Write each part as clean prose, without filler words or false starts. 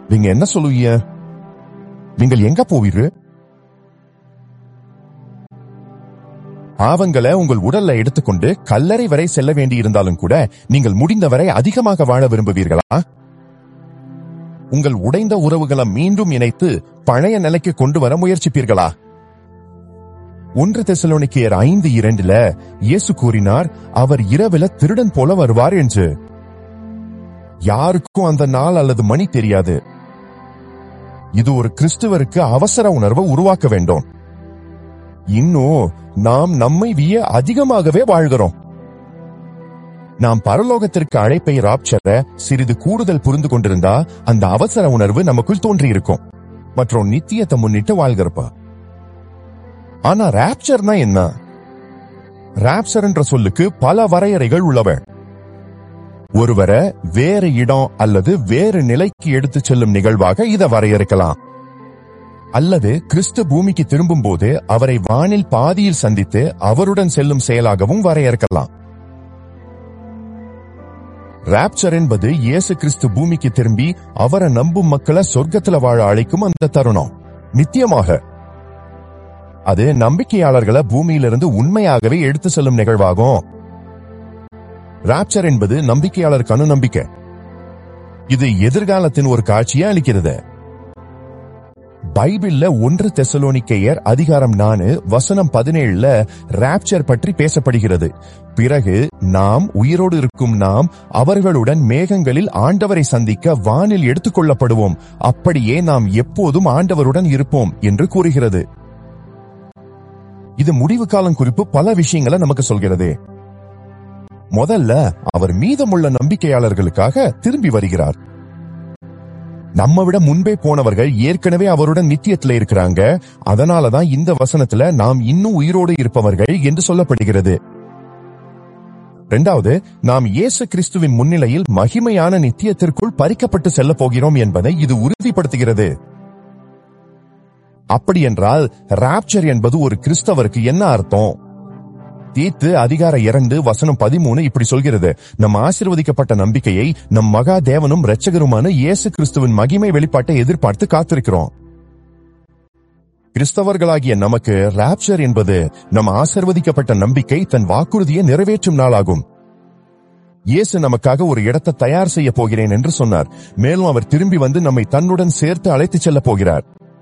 நீங்க என்ன சொல்லுவீங்க? நீங்கள் எங்க போவீரு? பாவங்களை உங்கள் உடல்ல எடுத்துக்கொண்டு கல்லறை வரை செல்ல வேண்டியிருந்தாலும் கூட நீங்கள் முடிந்தவரை அதிகமாக வாழ விரும்புவீர்களா? உங்கள் உடைந்த உறவுகளை மீண்டும் இணைத்து பழைய நிலைக்கு கொண்டு வர முயற்சிப்பீர்களா? 1 தெசலோனிக்கேயர் 5:2 இயேசு கூறினார், அவர் இரவில திருடன் போல வருவார் என்று. யாருக்கும் அந்த நாள் அல்லது மணி தெரியாது. இது ஒரு கிறிஸ்துவருக்கு அவசர உணர்வை உருவாக்க வேண்டும். இன்னும் நாம் நம்மை விய அதிகமாகவே வாழ்கிறோம். நாம் பரலோகத்திற்கு அழைப்பை ராப்சர சிறிது கூடுதல் புரிந்து கொண்டிருந்தா அந்த அவசர உணர்வு நமக்குள் தோன்றியிருக்கும் மற்றும் நித்தியத்தை முன்னிட்டு வாழ்கிறப்ப. ஆனா ராப்சர்னா என்ன? ராப்சர் என்ற சொல்லுக்கு பல வரையறைகள் உள்ளவ. ஒருவரை வேறு இடம் அல்லது வேறு நிலைக்கு எடுத்துச் செல்லும் நிகழ்வாக இதை வரையறுக்கலாம். அல்லது கிறிஸ்து பூமிக்கு திரும்பும் போது அவரை வானில் பாதியில் சந்தித்து அவருடன் செல்லும் செயலாகவும் வரையறுக்கலாம். ராப்சர் என்பது இயேசு கிறிஸ்து பூமிக்கு திரும்பி அவரை நம்பும் மக்களை சொர்க்கத்துல வாழ அழைக்கும் அந்த தருணம். நித்தியமாக அது நம்பிக்கையாளர்களை பூமியிலிருந்து உண்மையாகவே எடுத்து செல்லும் நிகழ்வாகும். ராப்சர் என்பது நம்பிக்கையாளருக்கு நம்பிக்கை. இது எதிர்காலத்தின் ஒரு காட்சியை அளிக்கிறது. பைபிள்ல 1 தெசலோனிக்கேயர் 4:17 ராப்சர் பற்றி பேசப்படுகிறது. பிறகு நாம் உயிரோடு இருக்கும் நாம் அவர்களுடன் மேகங்களில் ஆண்டவரை சந்திக்க வானில் எடுத்துக் கொள்ளப்படுவோம், அப்படியே நாம் எப்போதும் ஆண்டவருடன் இருப்போம் என்று கூறுகிறது. இது முடிவு காலம் குறிப்பு பல விஷயங்களை நமக்கு சொல்கிறது. முதல்ல அவர் மீதமுள்ள நம்பிக்கையாளர்களுக்காக திரும்பி வருகிறார். நம்ம விட முன்பே போனவர்கள் ஏற்கனவே அவருடன் நித்தியத்துல இருக்கிறாங்க. அதனாலதான் இந்த வசனத்துல நாம் இன்னும் உயிரோடு இருப்பவர்கள் என்று சொல்லப்படுகிறது. இரண்டாவது, நாம் இயேசு கிறிஸ்துவின் முன்னிலையில் மகிமையான நித்தியத்திற்குள் பறிக்கப்பட்டு செல்ல போகிறோம் என்பதை இது உறுதிப்படுத்துகிறது. அப்படியென்றால் ராப்சர் என்பது ஒரு கிறிஸ்தவருக்கு என்ன அர்த்தம்? தீத்து 2:13 இப்படி சொல்கிறது, நம் ஆசீர்வதிக்கப்பட்ட நம்பிக்கையை நம் மகா தேவனும் இரட்சகருமான இயேசு கிறிஸ்துவின் மகிமை வெளிப்பாட்டை எதிர்பார்த்து காத்திருக்கிறோம். கிறிஸ்தவர்களாகிய நமக்கு ராப்சர் என்பது நம் ஆசீர்வதிக்கப்பட்ட நம்பிக்கை தன் வாக்குறுதியை நிறைவேற்றும் நாளாகும். இயேசு நமக்காக ஒரு இடத்தை தயார் செய்ய போகிறேன் என்று சொன்னார். மேலும் அவர் திரும்பி வந்து நம்மை தன்னுடன் சேர்த்து அழைத்துச் செல்ல போகிறார்.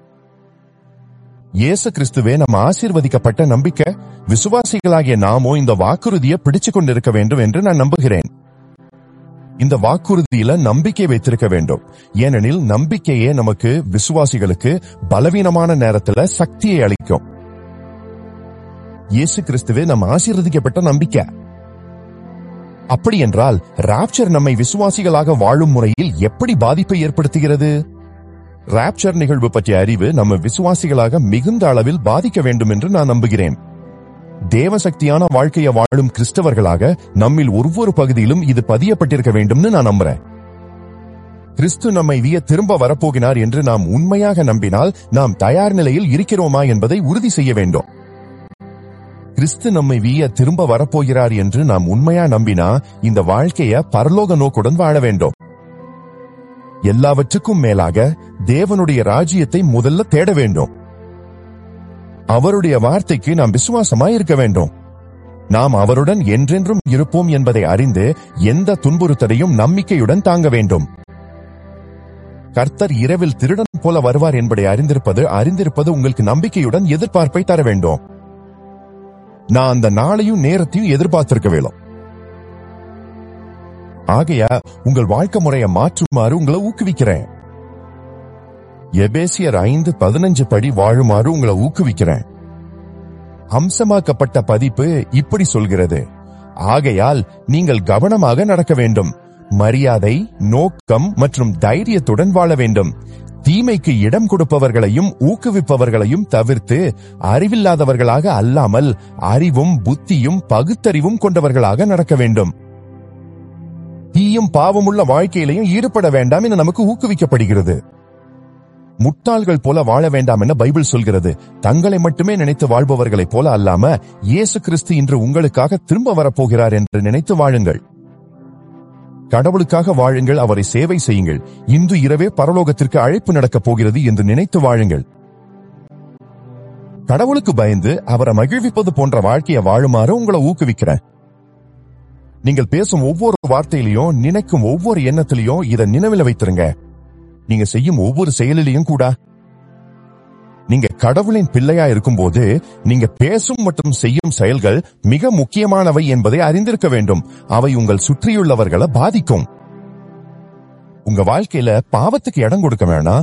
இயேசு கிறிஸ்துவே நம்ம ஆசீர்வதிக்கப்பட்ட நம்பிக்கை. விசுவாசிகளாகிய நாமோ இந்த வாக்குறுதியை பிடிச்சு கொண்டிருக்க வேண்டும் என்று நான் நம்புகிறேன். இந்த வாக்குறுதியில நம்பிக்கை வைத்திருக்க வேண்டும். ஏனெனில் நம்பிக்கையே நமக்கு விசுவாசிகளுக்கு பலவீனமான நேரத்துல சக்தியை அளிக்கும். இயேசு கிறிஸ்துவே நம்ம ஆசீர்வதிக்கப்பட்ட நம்பிக்கை. அப்படி என்றால் ராப்சர் நம்மை விசுவாசிகளாக வாழும் முறையில் எப்படி பாதிப்பை ஏற்படுத்துகிறது? ராப்சர் நிகழ்வு பற்றிய அறிவு நம்ம விசுவாசிகளாக மிகுந்த அளவில் பாதிக்க வேண்டும் என்று நான் நம்புகிறேன். தேவசக்தியான வாழ்க்கையை வாழும் கிறிஸ்தவர்களாக நம்மில் ஒவ்வொரு பகுதியிலும் இது பதியப்பட்டிருக்க வேண்டும்னு நான் நம்புறேன். கிறிஸ்து நம்மை விய திரும்ப வரப்போகிறார் என்று நாம் உண்மையாக நம்பினால் நாம் தயார் நிலையில் இருக்கிறோமா என்பதை உறுதி செய்ய வேண்டும். கிறிஸ்து நம்மை விய திரும்ப வரப்போகிறார் என்று நாம் உண்மையா நம்பினா இந்த வாழ்க்கைய பரலோக நோக்குடன் வாழ வேண்டும். எல்லாவற்றுக்கும் மேலாக தேவனுடைய ராஜ்யத்தை முதல்ல தேட வேண்டும். அவருடைய வார்த்தைக்கு நாம் விசுவாசமாய் இருக்க வேண்டும். நாம் அவருடன் என்றென்றும் இருப்போம் என்பதை அறிந்து எந்த துன்புறுத்தலையும் நம்பிக்கையுடன் தாங்க வேண்டும். கர்த்தர் இரவில் திருடன் போல வருவார் என்பதை அறிந்திருப்பது உங்களுக்கு நம்பிக்கையுடன் எதிர்பார்ப்பை தர வேண்டும். நான் அந்த நாளையும் நேரத்தையும் எதிர்பார்த்திருக்க வேண்டும். ஆகையா உங்கள் வாழ்க்கை முறையை மாற்றுமாறு உங்களை ஊக்குவிக்கிறேன். எபேசியர் 5:15 படி வாழுமாறு உங்களை ஊக்குவிக்கிறேன். அம்சமாக்கப்பட்ட பதிப்பு இப்படி சொல்கிறது, ஆகையால் நீங்கள் கவனமாக நடக்க வேண்டும், மரியாதை, நோக்கம் மற்றும் தைரியத்துடன் வாழ வேண்டும். தீமைக்கு இடம் கொடுப்பவர்களையும் ஊக்குவிப்பவர்களையும் தவிர்த்து அறிவில்லாதவர்களாக அல்லாமல் அறிவும் புத்தியும் பகுத்தறிவும் கொண்டவர்களாக நடக்க வேண்டும். தீயும் பாவமுள்ள வாழ்க்கையிலையும் ஈடுபட வேண்டாம் என நமக்கு ஊக்குவிக்கப்படுகிறது. முட்டாள்கள் போல வாழ வேண்டாம் என பைபிள் சொல்கிறது. தங்களை மட்டுமே நினைத்து வாழ்பவர்களைப் போல அல்லாம இயேசு கிறிஸ்து இன்று உங்களுக்காக திரும்ப வரப்போகிறார் என்று நினைத்து வாழுங்கள். கடவுளுக்காக வாழுங்கள், அவரை சேவை செய்யுங்கள். இன்று இரவே பரலோகத்திற்கு அழைப்பு நடக்கப் போகிறது என்று நினைத்து வாழுங்கள். கடவுளுக்கு பயந்து அவரை மகிழ்விப்பது போன்ற வாழ்க்கையை வாழுமாறு உங்களை ஊக்குவிக்கிறேன். நீங்கள் பேசும் ஒவ்வொரு வார்த்தையிலையும், நினைக்கும் ஒவ்வொரு எண்ணத்திலையும் இதை நினைவில் வைத்திருங்க. நீங்க செய்யும் ஒவ்வொரு செயலிலையும் கூட. நீங்க கடவுளின் பிள்ளையா இருக்கும்போது நீங்க பேசும் மற்றும் செய்யும் செயல்கள் மிக முக்கியமானவை என்பதை அறிந்திருக்க வேண்டும். அவை உங்கள் சுற்றியுள்ளவர்களை பாதிக்கும். உங்க வாழ்க்கையில பாவத்துக்கு இடம் கொடுக்க வேணாம்.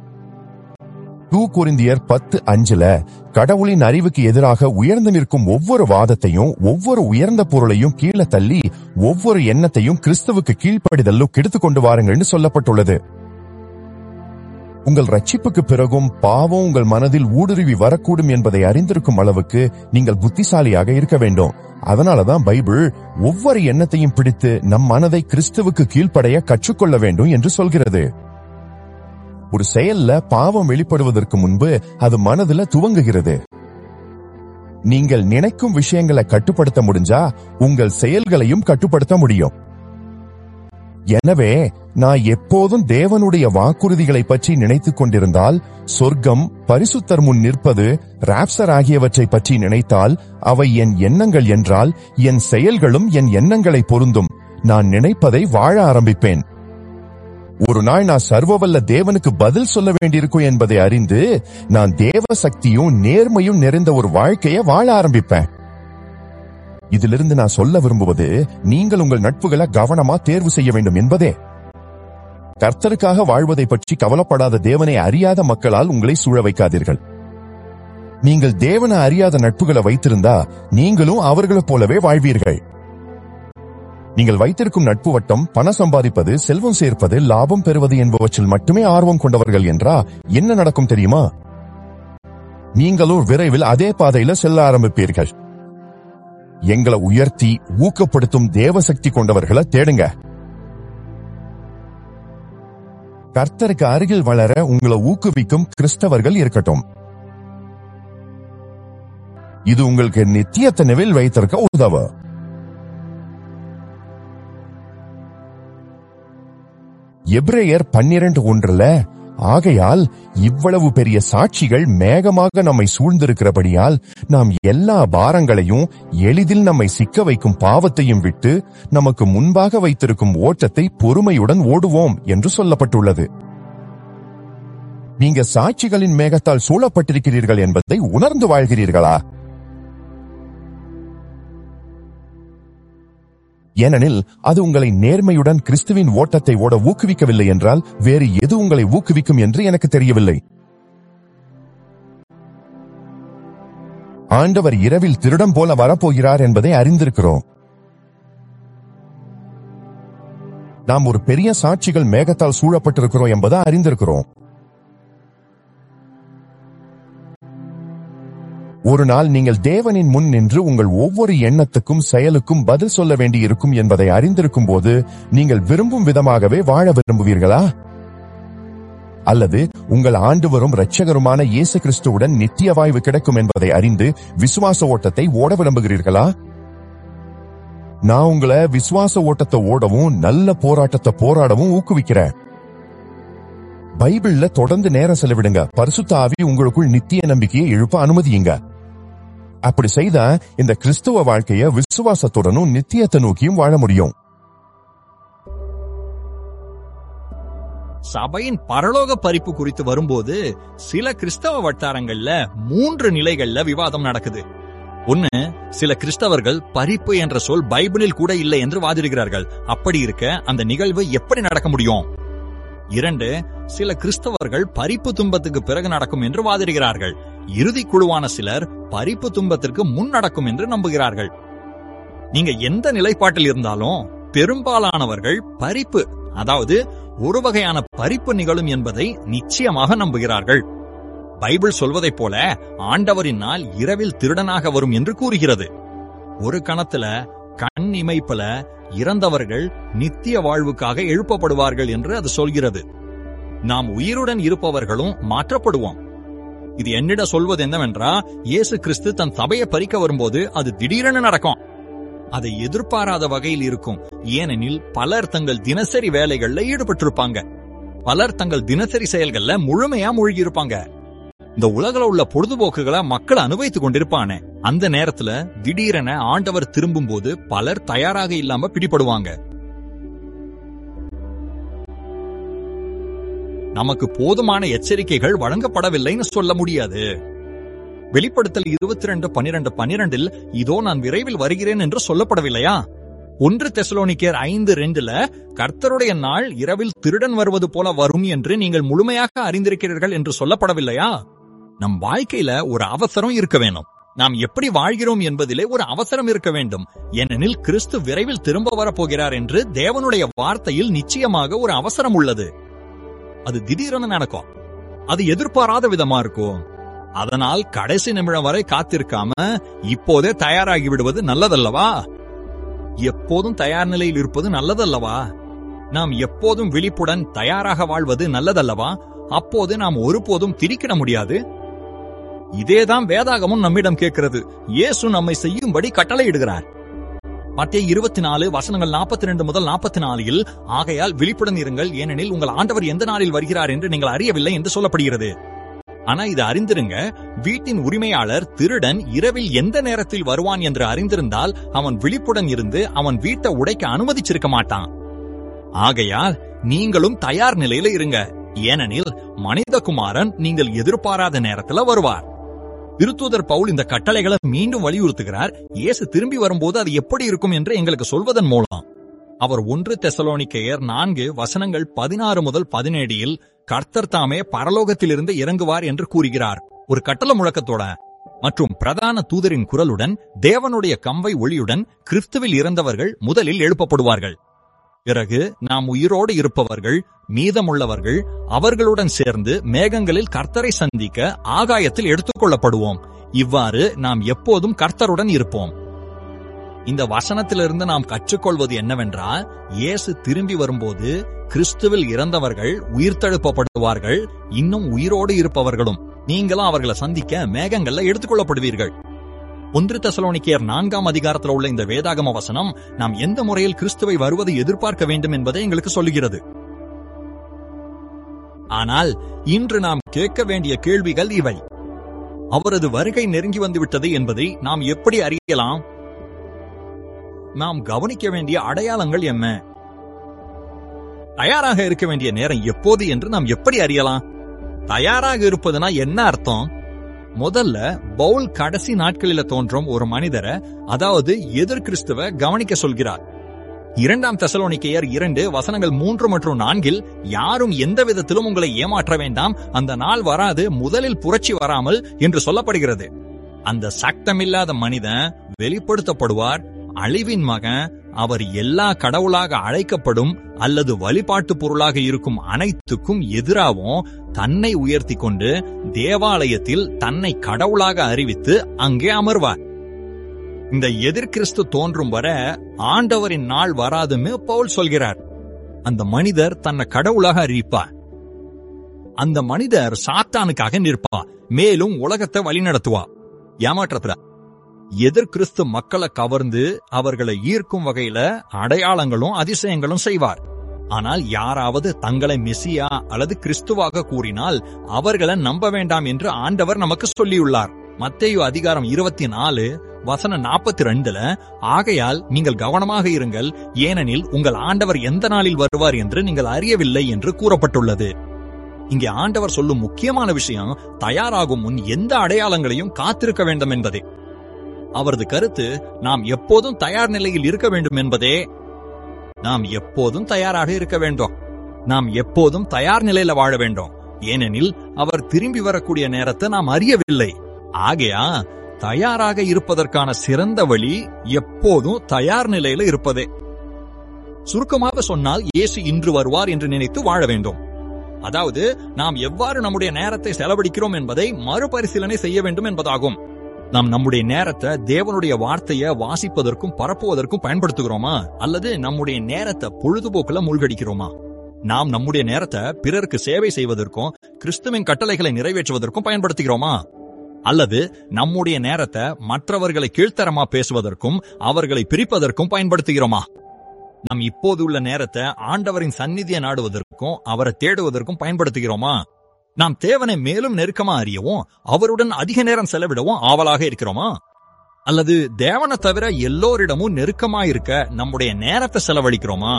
2 கொரிந்தியர் 10:5 கடவுளின் அறிவுக்கு எதிராக உயர்ந்து நிற்கும் ஒவ்வொரு வாதத்தையும், ஒவ்வொரு உயர்ந்த பொருளையும் கீழே தள்ளி, ஒவ்வொரு எண்ணத்தையும் கிறிஸ்துவுக்கு கீழ்ப்படிதலும் கெடுத்துக் கொண்டு வாருங்கள்னு சொல்லப்பட்டுள்ளது. உங்கள் ரட்சிப்புக்கு பிறகும் பாவம் உங்கள் மனதில் ஊடுருவி வரக்கூடும் என்பதை அறிந்திருக்கும் அளவுக்கு நீங்கள் புத்திசாலியாக இருக்க வேண்டும். அதனாலதான் பைபிள் ஒவ்வொரு எண்ணத்தையும் பிடித்து நம் மனதை கிறிஸ்துவுக்கு கீழ்ப்படைய கற்றுக்கொள்ள வேண்டும் என்று சொல்கிறது. ஒரு செயல்ல பாவம் வெளிப்படுவதற்கு முன்பு அது மனதில் துவங்குகிறது. நீங்கள் நினைக்கும் விஷயங்களை கட்டுப்படுத்த முடிஞ்சா உங்கள் செயல்களையும் கட்டுப்படுத்த முடியும். எனவே நான் எப்போதும் தேவனுடைய வாக்குறுதிகளை பற்றி நினைத்துக் கொண்டிருந்தால், சொர்க்கம், பரிசுத்தர் முன் நிற்பது, ராப்சர் ஆகியவற்றை பற்றி நினைத்தால், அவை என் எண்ணங்கள் என்றால் என் செயல்களும் என் எண்ணங்களை பொருந்தும். நான் நினைப்பதை வாழ ஆரம்பிப்பேன். ஒரு நாள் நான் சர்வவல்ல தேவனுக்கு பதில் சொல்ல வேண்டியிருக்கும் என்பதை அறிந்து நான் தேவ சக்தியும் நேர்மையும் நிறைந்த ஒரு வாழ்க்கையை வாழ ஆரம்பிப்பேன். இதிலிருந்து நான் சொல்ல விரும்புவது, நீங்கள் உங்கள் நட்புகளை கவனமா தேர்வு செய்ய வேண்டும் என்பதே. கர்த்தருக்காக வாழ்வதை பற்றி கவலைப்படாத தேவனை அறியாத மக்களால் உங்களை சூழ வைக்காதீர்கள். நீங்கள் தேவனை அறியாத நட்புகளை வைத்திருந்தா நீங்களும் அவர்களைப் போலவே வாழ்வீர்கள். நீங்கள் வைத்திருக்கும் நட்பு வட்டம் பணம் சம்பாதிப்பது, செல்வம் சேர்ப்பது, லாபம் பெறுவது என்பவற்றில் மட்டுமே ஆர்வம் கொண்டவர்கள் என்றா என்ன நடக்கும் தெரியுமா? நீங்களும் விரைவில் அதே பாதையில செல்ல ஆரம்பிப்பீர்கள். எங்களை உயர்த்தி ஊக்கப்படுத்தும் தேவசக்தி கொண்டவர்களை தேடுங்க. கர்த்தருக்கு அருகில் வளர உங்களை ஊக்குவிக்கும் கிறிஸ்தவர்கள் இருக்கட்டும். இது உங்களுக்கு நித்தியத்தை நினைவில் வைத்திருக்க உதவும். எபிரேயர் 12:1 ஆகையால் இவ்வளவு பெரிய சாட்சிகள் மேகமாக நம்மை சூழ்ந்திருக்கிறபடியால் நாம் எல்லா பாரங்களையும், எளிதில் நம்மை சிக்க வைக்கும் பாவத்தையும் விட்டு நமக்கு முன்பாக வைத்திருக்கும் ஓட்டத்தை பொறுமையுடன் ஓடுவோம் என்று சொல்லப்பட்டுள்ளது. நீங்க சாட்சிகளின் மேகத்தால் சூழப்பட்டிருக்கிறீர்கள் என்பதை உணர்ந்து வாழ்கிறீர்களா? ஏனெனில் அது உங்களை நேர்மையுடன் கிறிஸ்துவின் ஓட்டத்தை ஓட ஊக்குவிக்கவில்லை என்றால் வேறு எது உங்களை ஊக்குவிக்கும் என்று எனக்கு தெரியவில்லை. ஆண்டவர் இரவில் திருடன் போல வரப்போகிறார் என்பதை அறிந்திருக்கிறோம். நாம் ஒரு பெரிய சாட்சிகள் மேகத்தால் சூழப்பட்டிருக்கிறோம் என்பதை அறிந்திருக்கிறோம். ஒரு நாள் நீங்கள் தேவனின் முன் நின்று உங்கள் ஒவ்வொரு எண்ணத்துக்கும் செயலுக்கும் பதில் சொல்ல வேண்டியிருக்கும் என்பதை அறிந்திருக்கும் போது நீங்கள் விரும்பும் விதமாகவே வாழ விரும்புவீர்களா? அல்லது உங்கள் ஆண்டவரும் இரட்சகருமான இயேசு கிறிஸ்துவுடன் நித்திய வாழ்வு கிடைக்கும் என்பதை அறிந்து விசுவாச ஓட்டத்தை ஓட விரும்புகிறீர்களா? நான் உங்களை விசுவாச ஓட்டத்தை ஓடவும் நல்ல போராட்டத்தை போராடவும் ஊக்குவிக்கிறேன். பைபிள்ல தொடர்ந்து நேரம் செலவிடுங்க. பரிசுத்த ஆவி உங்களுக்குள் நித்திய நம்பிக்கையை எழுப்ப அனுமதியுங்க. அப்படி செய்தா இந்த கிறிஸ்துவ வாழ்க்கைய விசுவாசத்துடனும் நித்தியத்தை நோக்கியும் வாழ முடியும். சபையின் பரலோக பறிப்பு குறித்து வரும்போது சில கிறிஸ்தவ வட்டாரங்கள்ல 3 நிலைகள்ல விவாதம் நடக்குது. ஒன்னு, சில கிறிஸ்தவர்கள் பறிப்பு என்ற சொல் பைபிளில் கூட இல்லை என்று வாதிடுகிறார்கள். அப்படி இருக்க அந்த நிகழ்வு எப்படி நடக்க முடியும்? 2, சில கிறிஸ்தவர்கள் பறிப்பு துன்பத்துக்கு பிறகு நடக்கும் என்று வாதிடுகிறார்கள். இறுதி குழுவான சிலர் பறிப்பு துன்பத்திற்கு முன் நடக்கும் என்று நம்புகிறார்கள். நீங்க எந்த நிலைப்பாட்டில் இருந்தாலும் பெரும்பாலானவர்கள் பறிப்பு, அதாவது ஒரு வகையான பறிப்பு நிகழும் என்பதை நிச்சயமாக நம்புகிறார்கள். பைபிள் சொல்வதைப் போல ஆண்டவரின் நாள் இரவில் திருடனாக வரும் என்று கூறுகிறது. ஒரு கணத்துல கண் இமைப்பல இறந்தவர்கள் நித்திய வாழ்வுக்காக எழுப்பப்படுவார்கள் என்று அது சொல்கிறது. நாம் உயிருடன் இருப்பவர்களும் மாற்றப்படுவோம். இது என்னிடம் சொல்வது என்னவென்றா, இயேசு கிறிஸ்து தன் சபையை பறிக்க வரும்போது அது திடீரென நடக்கும். அதை எதிர்பாராத வகையில் இருக்கும். ஏனெனில் பலர் தங்கள் தினசரி வேலைகள்ல ஈடுபட்டிருப்பாங்க. பலர் தங்கள் தினசரி செயல்கள்ல முழுமையா மூழ்கி இருப்பாங்க. இந்த உலகில உள்ள பொழுதுபோக்குகளை மக்கள் அனுபவித்துக் கொண்டிருப்பானே, அந்த நேரத்துல திடீரென ஆண்டவர் திரும்பும் போது பலர் தயாராக இல்லாம பிடிபடுவாங்க. நமக்கு போதுமான எச்சரிக்கைகள் வழங்கப்படவில்லைன்னு சொல்ல முடியாது. வெளிப்படுத்தல் 22:12 இதோ நான் விரைவில் வருகிறேன் என்று சொல்லப்படவில்லையா? 1 தெசலோனிக்கேயர் 5:2 கர்த்தருடைய நாள் இரவில் திருடன் வருவது போல வரும் என்று நீங்கள் முழுமையாக அறிந்திருக்கிறீர்கள் என்று சொல்லப்படவில்லையா? நம் வாழ்க்கையில ஒரு அவசரம் இருக்க வேண்டும். நாம் எப்படி வாழ்கிறோம் என்பதிலே ஒரு அவசரம் இருக்க வேண்டும். ஏனெனில் கிறிஸ்து விரைவில் திரும்ப வரப்போகிறார் என்று தேவனுடைய வார்த்தையில் நிச்சயமாக ஒரு அவசரம் உள்ளது. அது திடீரென நடக்கும். அது எதிர்பாராத விதமா இருக்கும். அதனால் கடைசி நிமிடம் வரை காத்திருக்காம இப்போதே தயாராகி விடுவது நல்லதல்லவா? எப்போதும் தயார் நிலையில் இருப்பது நல்லதல்லவா? நாம் எப்போதும் விழிப்புடன் தயாராக வாழ்வது நல்லதல்லவா? அப்போது நாம் ஒருபோதும் திரிக்கிட முடியாது. இதேதான் வேதாகமும் நம்மிடம் கேட்கிறது. இயேசு நம்மை செய்யும்படி கட்டளையிடுகிறார். மத்தேயு 24:42-44 ஆகையால் விழிப்புடன் இருங்கள், ஏனெனில் உங்கள் ஆண்டவர் எந்த நாளில் வருகிறார் என்று நீங்கள் அறியவில்லை என்று சொல்லப்படுகிறது. ஆனா இது அறிந்திருங்க, வீட்டின் உரிமையாளர் திருடன் இரவில் எந்த நேரத்தில் வருவான் என்று அறிந்திருந்தால் அவன் விழிப்புடன் இருந்து அவன் வீட்டை உடைக்க அனுமதிச்சிருக்க மாட்டான். ஆகையால் நீங்களும் தயார் நிலையில இருங்க, ஏனெனில் மனிதகுமாரன் நீங்கள் எதிர்பாராத நேரத்துல வருவார். திருத்தூதர் பவுல் இந்த கட்டளைகளை மீண்டும் வலியுறுத்துகிறார். இயேசு திரும்பி வரும்போது அது எப்படி இருக்கும் என்று எங்களுக்கு சொல்வதன் மூலம். அவர் 1 தெசலோனிக்கேயர் 4:16-17 கர்த்தர் தாமே பரலோகத்திலிருந்து இறங்குவார் என்று கூறுகிறார். ஒரு கட்டளை முழக்கத்தோட மற்றும் பிரதான தூதரின் குரலுடன் தேவனுடைய கம்பை ஒளியுடன் கிறிஸ்துவில் இறந்தவர்கள் முதலில் எழுப்பப்படுவார்கள். பிறகு நாம் உயிரோடு இருப்பவர்கள் மீதமுள்ளவர்கள் அவர்களுடன் சேர்ந்து மேகங்களில் கர்த்தரை சந்திக்க ஆகாயத்தில் எடுத்துக்கொள்ளப்படுவோம். இவ்வாறு நாம் எப்போதும் கர்த்தருடன் இருப்போம். இந்த வசனத்திலிருந்து நாம் கற்றுக்கொள்வது என்னவென்றால், இயேசு திரும்பி வரும்போது கிறிஸ்துவில் இறந்தவர்கள் உயிர்த்தெழுப்பப்படுவார்கள். இன்னும் உயிரோடு இருப்பவர்களும் நீங்களும் அவர்களை சந்திக்க மேகங்கள்ல எடுத்துக்கொள்ளப்படுவீர்கள். 1 தெசலோனிக்கேயர் 4 உள்ள இந்த வேதாகம வசனம் நாம் எந்த முறையில் கிறிஸ்துவை வருவதை எதிர்பார்க்க வேண்டும் என்பதை எங்களுக்கு சொல்லுகிறது. ஆனால் இன்று நாம் கேட்க வேண்டிய கேள்விகள் இவை. அவரது வருகை நெருங்கி வந்துவிட்டது என்பதை நாம் எப்படி அறியலாம்? நாம் கவனிக்க வேண்டிய அடையாளங்கள் என்ன? தயாராக இருக்க வேண்டிய நேரம் எப்போது என்று நாம் எப்படி அறியலாம்? தயாராக இருப்பதுனா என்ன அர்த்தம்? முதல்ல பவுல் கடைசி நாட்களில தோன்றும் ஒரு மனிதரை, அதாவது எதிர் கிறிஸ்துவ கவனிக்க சொல்கிறார். 2 தெசலோனிக்கேயர் 2:3-4 யாரும் எந்த விதத்திலும் உங்களை ஏமாற்ற வேண்டாம், அந்த நாள் வராது, முதலில் புரட்சி வராமல் என்று சொல்லப்படுகிறது. அந்த சக்தமில்லாத மனிதன் வெளிப்படுத்தப்படுவார். அழிவின் மகன் அவர் எல்லா கடவுளாக அழைக்கப்படும் அல்லது வழிபாட்டு பொருளாக இருக்கும் அனைத்துக்கும் எதிராகவும் தன்னை உயர்த்தி கொண்டு தேவாலயத்தில் தன்னை கடவுளாக அறிவித்து அங்கே அமர்வார். இந்த எதிர்கிறிஸ்து தோன்றும் வர ஆண்டவரின் நாள் வராதுன்னு பவுல் சொல்கிறார். அந்த மனிதர் தன்னை கடவுளாக அறிவிப்பார். அந்த மனிதர் சாத்தானுக்காக நிற்பார், மேலும் உலகத்தை வழிநடத்துவார். ஏமாற்றத்துல எதிர்கிறிஸ்து மக்களை கவர்ந்து அவர்களை ஈர்க்கும் வகையில அடையாளங்களும் அதிசயங்களும் செய்வார். ஆனால் யாராவது தங்களை மெசியா அல்லது கிறிஸ்துவாக கூறினால் அவர்களை நம்ப வேண்டாம் என்று ஆண்டவர் நமக்கு சொல்லியுள்ளார். மத்தேயு 24:42 ஆகையால் நீங்கள் கவனமாக இருங்கள், ஏனெனில் உங்கள் ஆண்டவர் எந்த நாளில் வருவார் என்று நீங்கள் அறியவில்லை என்று கூறப்பட்டுள்ளது. இங்கே ஆண்டவர் சொல்லும் முக்கியமான விஷயம், தயாராகும் முன் எந்த அடையாளங்களையும் காத்திருக்க வேண்டும் என்பதே. அவரது கருத்து நாம் எப்போதும் தயார் நிலையில் இருக்க வேண்டும் என்பதே. நாம் எப்போதும் தயாராக இருக்க வேண்டும். நாம் எப்போதும் தயார் நிலையில வாழ வேண்டும். ஏனெனில் அவர் திரும்பி வரக்கூடிய நேரத்தை நாம் அறியவில்லை. ஆகையா தயாராக இருப்பதற்கான சிறந்த வழி எப்போதும் தயார் நிலையில இருப்பதே. சுருக்கமாக சொன்னால், இயேசு இன்று வருவார் என்று நினைத்து வாழ வேண்டும். அதாவது நாம் எவ்வாறு நம்முடைய நேரத்தை செலவழிக்கிறோம் என்பதை மறுபரிசீலனை செய்ய வேண்டும் என்பதாகும். நாம் நம்முடைய நேரத்தை தேவனுடைய வார்த்தையை வாசிப்பதற்கும் பரப்புவதற்கும் பயன்படுத்துகிறோமா, அல்லது நம்முடைய நேரத்தை பொழுதுபோக்குல மூழ்கடிக்கிறோமா? நாம் நம்முடைய நேரத்தை பிறருக்கு சேவை செய்வதற்கும் கிறிஸ்துவின் கட்டளைகளை நிறைவேற்றுவதற்கும் பயன்படுத்துகிறோமா? அல்லது நம்முடைய நேரத்தை மற்றவர்களை கீழ்த்தரமா பேசுவதற்கும் அவர்களை பிரிப்பதற்கும் பயன்படுத்துகிறோமா? நாம் இப்போது உள்ள நேரத்தை ஆண்டவரின் சந்நிதியை நாடுவதற்கும் அவரை தேடுவதற்கும் பயன்படுத்துகிறோமா? நாம் தேவனை மேலும் நெருக்கமா அறியவும் அவருடன் அதிக நேரம் செலவிடவும் ஆவலாக இருக்கிறோமா? அல்லது தேவனை தவிர எல்லோரிடமும் நெருக்கமா இருக்க நம்முடைய நேரத்தை செலவழிக்கிறோமா?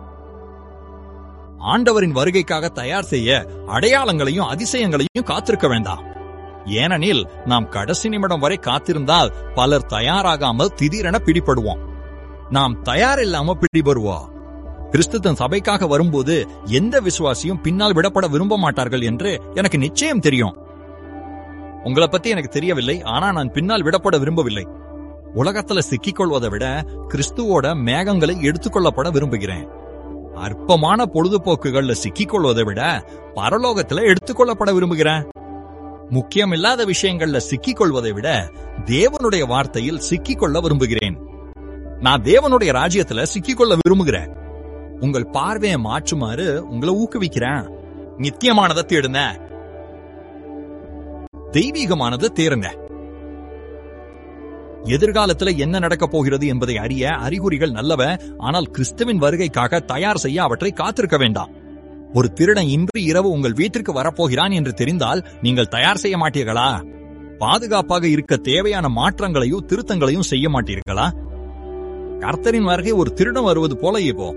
ஆண்டவரின் வருகைக்காக தயார் செய்ய அடையாளங்களையும் அதிசயங்களையும் காத்திருக்க வேண்டாம். ஏனெனில் நாம் கடைசி நிமிடம் வரை காத்திருந்தால் பலர் தயாராகாமல் திடீரென பிடிபடுவோம். நாம் தயார் இல்லாம பிடிபடுவோம். கிறிஸ்து தன் சபைக்காக வரும்போது எந்த விசுவாசியும் பின்னால் விடப்பட விரும்ப மாட்டார்கள் என்று எனக்கு நிச்சயம் தெரியும். உங்களை பத்தி எனக்கு தெரியவில்லை, ஆனா நான் பின்னால் விடப்பட விரும்பவில்லை. உலகத்துல சிக்கிக்கொள்வதை விட கிறிஸ்துவோட மேகங்களை எடுத்துக்கொள்ளப்பட விரும்புகிறேன். அற்பமான பொழுதுபோக்குகள்ல சிக்கிக்கொள்வதை விட பரலோகத்துல எடுத்துக்கொள்ளப்பட விரும்புகிறேன். முக்கியமில்லாத விஷயங்கள்ல சிக்கிக்கொள்வதை விட தேவனுடைய வார்த்தையில் சிக்கிக்கொள்ள விரும்புகிறேன். நான் தேவனுடைய ராஜ்யத்துல சிக்கிக்கொள்ள விரும்புகிறேன். உங்கள் பார்வையை மாற்றுமாறு உங்களை ஊக்குவிக்கிறேன். நித்தியமானதை தேடுங்க, தெய்வீகமானதை தேருங்க. எதிர்காலத்துல என்ன நடக்கப் போகிறது என்பதை அறிய அறிகுறிகள் நல்லவ, ஆனால் கிறிஸ்துவின் வருகைக்காக தயார் செய்ய அவற்றை காத்திருக்க வேண்டாம். ஒரு திருடன் இன்று இரவு உங்கள் வீட்டிற்கு வரப்போகிறான் என்று தெரிந்தால் நீங்கள் தயார் செய்ய மாட்டீர்களா? பாதுகாப்பாக இருக்க தேவையான மாற்றங்களையும் திருத்தங்களையும் செய்ய மாட்டீர்களா? கர்த்தரின் வருகை ஒரு திருடன் வருவது போல இப்போ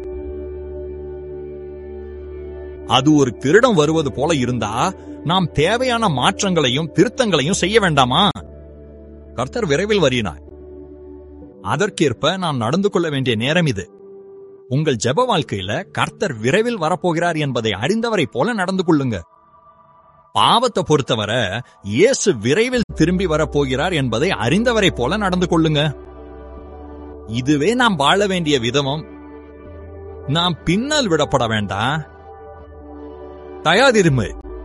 அது ஒரு திருடன் வருவது போல இருந்தா நாம் தேவையான மாற்றங்களையும் திருத்தங்களையும் செய்ய வேண்டாமா? கர்த்தர் விரைவில் வருகிறார். அதற்கேற்ப நாம் நடந்து கொள்ள வேண்டிய நேரம் இது. உங்கள் ஜெப வாழ்க்கையில கர்த்தர் விரைவில் வரப்போகிறார் என்பதை அறிந்தவரை போல நடந்து கொள்ளுங்க. பாவத்தை பொறுத்தவரை இயேசு விரைவில் திரும்பி வரப்போகிறார் என்பதை அறிந்தவரை போல நடந்து கொள்ளுங்க. இதுவே நாம் வாழ வேண்டிய விதமும். நாம் பின்னால் விடப்பட வேண்டாம். தயாரிருமை.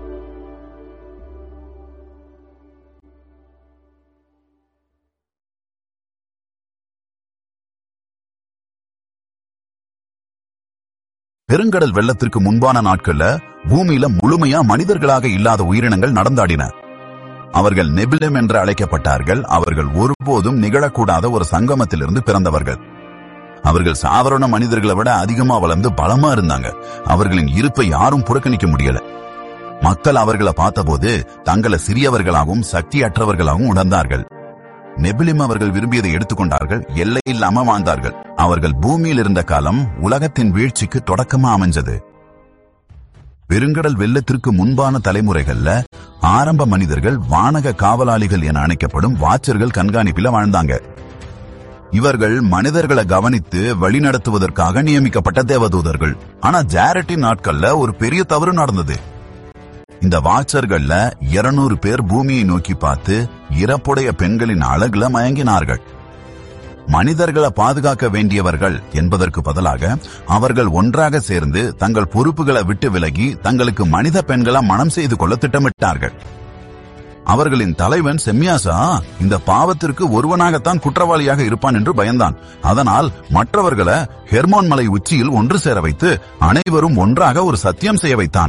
பெருங்கடல் வெள்ளத்திற்கு முன்பான நாட்கள்ல பூமியில முழுமையா மனிதர்களாக இல்லாத உயிரினங்கள் நடந்தாடின. அவர்கள் நெபிலிம் என்று அழைக்கப்பட்டார்கள். அவர்கள் ஒருபோதும் நிகழக்கூடாத ஒரு சங்கமத்திலிருந்து பிறந்தவர்கள். அவர்கள் சாதாரண மனிதர்களை விட அதிகமா வளர்ந்து பலமா இருந்தாங்க. அவர்களின் இருப்பை யாரும் புறக்கணிக்க முடியல. மக்கள் அவர்களை பார்த்தபோது தங்களை சிறியவர்களாகவும் சக்தியற்றவர்களாகவும் உணர்ந்தார்கள். நெபிலிம் அவர்கள் விரும்பியதை எடுத்துக்கொண்டார்கள். எல்லை இல்லாம வாழ்ந்தார்கள். அவர்கள் பூமியில் இருந்த காலம் உலகத்தின் வீழ்ச்சிக்கு தொடக்கமா அமைஞ்சது. பெருங்கடல் வெள்ளத்திற்கு முன்பான தலைமுறைகள்ல ஆரம்ப மனிதர்கள் வானக காவலாளிகள் என அழைக்கப்படும் வாட்சர்கள் கண்காணிப்பில வாழ்ந்தாங்க. இவர்கள் மனிதர்களை கவனித்து வழிநடத்துவதற்காக நியமிக்கப்பட்ட தேவதூதர்கள். ஆனா ஜாரட்டின் நாட்கள்ல ஒரு பெரிய தவறு நடந்தது. இந்த வாட்சர்கள்ல 200 பேர் பூமியை நோக்கி பார்த்து இறப்புடைய பெண்களின் அழகுல மயங்கினார்கள். மனிதர்களை பாதுகாக்க வேண்டியவர்கள் என்பதற்கு பதிலாக அவர்கள் ஒன்றாக சேர்ந்து தங்கள் பொறுப்புகளை விட்டு விலகி தங்களுக்கு மனித பெண்களை மனம் செய்து கொள்ள திட்டமிட்டார்கள். அவர்களின் தலைவன் செம்யாசா இந்த பாவத்திற்கு ஒருவனாகத்தான் குற்றவாளியாக இருப்பான் என்று பயந்தான். அதனால் மற்றவர்களை ஹெர்மோன் மலை உச்சியில் ஒன்று சேர வைத்து அனைவரும் ஒன்றாக ஒரு சத்தியம் செய்ய வைத்தான்.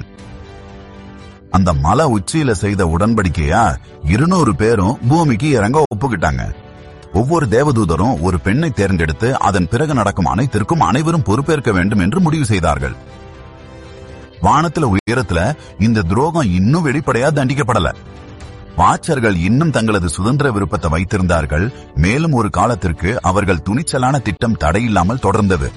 அந்த மலை உச்சியில செய்த உடன்படிக்கையா 200 பேரும் பூமிக்கு இறங்க ஒப்புக்கிட்டாங்க. ஒவ்வொரு தேவதூதரும் ஒரு பெண்ணை தேர்ந்தெடுத்து அதன் பிறகு நடக்கும் அனைத்திற்கும் அனைவரும் பொறுப்பேற்க வேண்டும் என்று முடிவு செய்தார்கள். வானத்துல உயரத்துல இந்த துரோகம் இன்னும் வெளிப்படையா தண்டிக்கப்படல. வாட்சர்கள் இன்னும் தங்களது சுதந்திர விருப்பத்தை வைத்திருந்தார்கள். மேலும் ஒரு காலத்திற்கு அவர்கள் துணிச்சலான திட்டம் தடையில்லாமல் தொடர்ந்தது.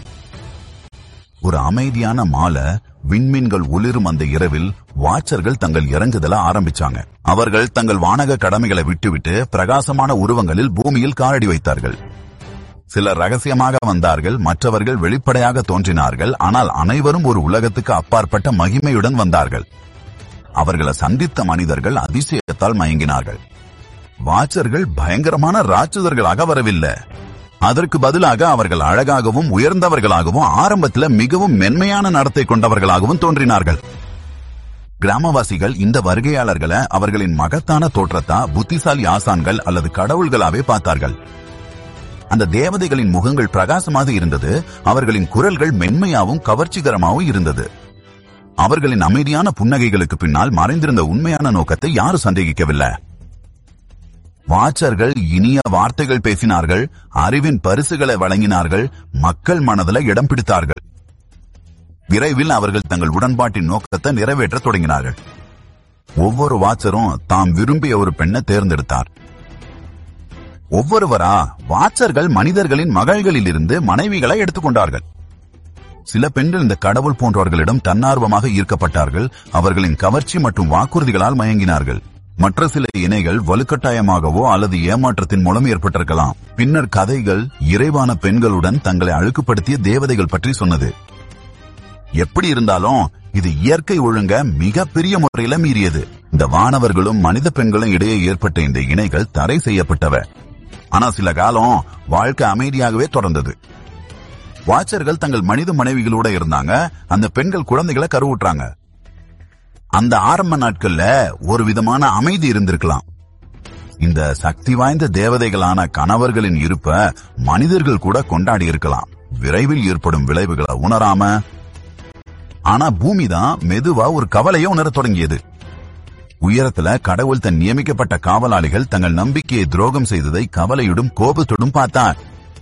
ஒரு அமைதியான மாலை விண்மீன்கள் ஒளிரும் அந்த இரவில் வாட்சர்கள் தங்கள் இறங்குதல ஆரம்பிச்சாங்க. அவர்கள் தங்கள் வானக கடமைகளை விட்டுவிட்டு பிரகாசமான உருவங்களில் பூமியில் காலடி வைத்தார்கள். சிலர் ரகசியமாக வந்தார்கள், மற்றவர்கள் வெளிப்படையாக தோன்றினார்கள். ஆனால் அனைவரும் ஒரு உலகத்துக்கு அப்பாற்பட்ட மகிமையுடன் வந்தார்கள். அவர்களை சந்தித்த மனிதர்கள் அதிசயத்தால் மயங்கினார்கள். வாட்சர்கள் பயங்கரமான ராட்சதர்களாக வரவில்லை. அதற்கு பதிலாக அவர்கள் அழகாகவும் உயர்ந்தவர்களாகவும் ஆரம்பத்தில் மிகவும் மென்மையான நடத்தை கொண்டவர்களாகவும் தோன்றினார்கள். கிராமவாசிகள் இந்த வருகையாளர்களை அவர்களின் மகத்தான தோற்றத்தா புத்திசாலி ஆசான்கள் அல்லது கடவுள்களாவே பார்த்தார்கள். அந்த தேவதைகளின் முகங்கள் பிரகாசமாக இருந்தது. அவர்களின் குரல்கள் மென்மையாகவும் கவர்ச்சிகரமாகவும் இருந்தது. அவர்களின் அமைதியான புன்னகைகளுக்கு பின்னால் மறைந்திருந்த உண்மையான நோக்கத்தை யாரும் சந்தேகிக்கவில்லை. வாச்சர்கள் இனிய வார்த்தைகள் பேசினார்கள், அறிவின் பரிசுகளை வழங்கினார்கள், மக்கள் மனதில் இடம் பிடித்தார்கள். விரைவில் அவர்கள் தங்கள் உடன்பாட்டின் நோக்கத்தை நிறைவேற்ற தொடங்கினார்கள். ஒவ்வொரு வாச்சரும் தாம் விரும்பிய ஒரு பெண்ணை தேர்ந்தெடுத்தார். ஒவ்வொருவரா வாச்சர்கள் மனிதர்களின் மகள்களிலிருந்து மனைவிகளை எடுத்துக்கொண்டார்கள். சில பெண்கள் இந்த கடவுள் போன்றவர்களிடம் தன்னார்வமாக ஈர்க்கப்பட்டார்கள். அவர்களின் கவர்ச்சி மற்றும் வாக்குறுதிகளால் மயங்கினார்கள். மற்ற சில இணைகள் வலுக்கட்டாயமாகவோ அல்லது ஏமாற்றத்தின் மூலம் ஏற்பட்டிருக்கலாம். பின்னர் கதைகள் இறைவான பெண்களுடன் தங்களை அழுக்குப்படுத்திய தேவதைகள் பற்றி சொன்னது. எப்படி இருந்தாலும் இது இயற்கை ஒழுங்க மிக பெரிய முறையில மீறியது. இந்த வானவர்களும் மனித பெண்களும் இடையே ஏற்பட்ட இந்த இணைகள் தடை செய்யப்பட்டவ. ஆனா சில காலம் வாழ்க்கை அமைதியாகவே தொடர்ந்தது. வாச்சர்கள் தங்கள் மனித மனைவிகளோட இருந்தாங்க. அந்த பெண்கள் குழந்தைகளை கருவுற்றாங்க. அந்த ஆரம்ப நாட்கள்ல ஒரு விதமான அமைதி இருந்திருக்கலாம். இந்த சக்தி வாய்ந்த தேவதைகளான கணவர்களின் இருப்ப மனிதர்கள் கூட கொண்டாடி இருக்கலாம், விரைவில் ஏற்படும் விளைவுகளை உணராம. ஆனா பூமி தான் மெதுவா ஒரு கவலையை உணரத் தொடங்கியது. உயரத்துல கடவுள் தன் நியமிக்கப்பட்ட காவலாளிகள் தங்கள் நம்பிக்கையை துரோகம் செய்ததை கவலையுடன் கோபத்தோடும் பார்த்தார்.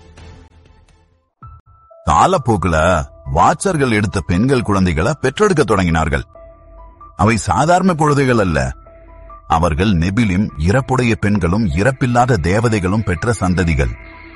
காலப்போக்குல வாச்சர்கள் எடுத்த பெண்கள் குழந்தைகளை பெற்றெடுக்க தொடங்கினார்கள். அவை சாதாரண குழந்தைகள் அல்ல. அவர்கள் நெபிலிம், இறப்புடைய பெண்களும் இறப்பில்லாத தேவதைகளும் பெற்ற சந்ததிகள்.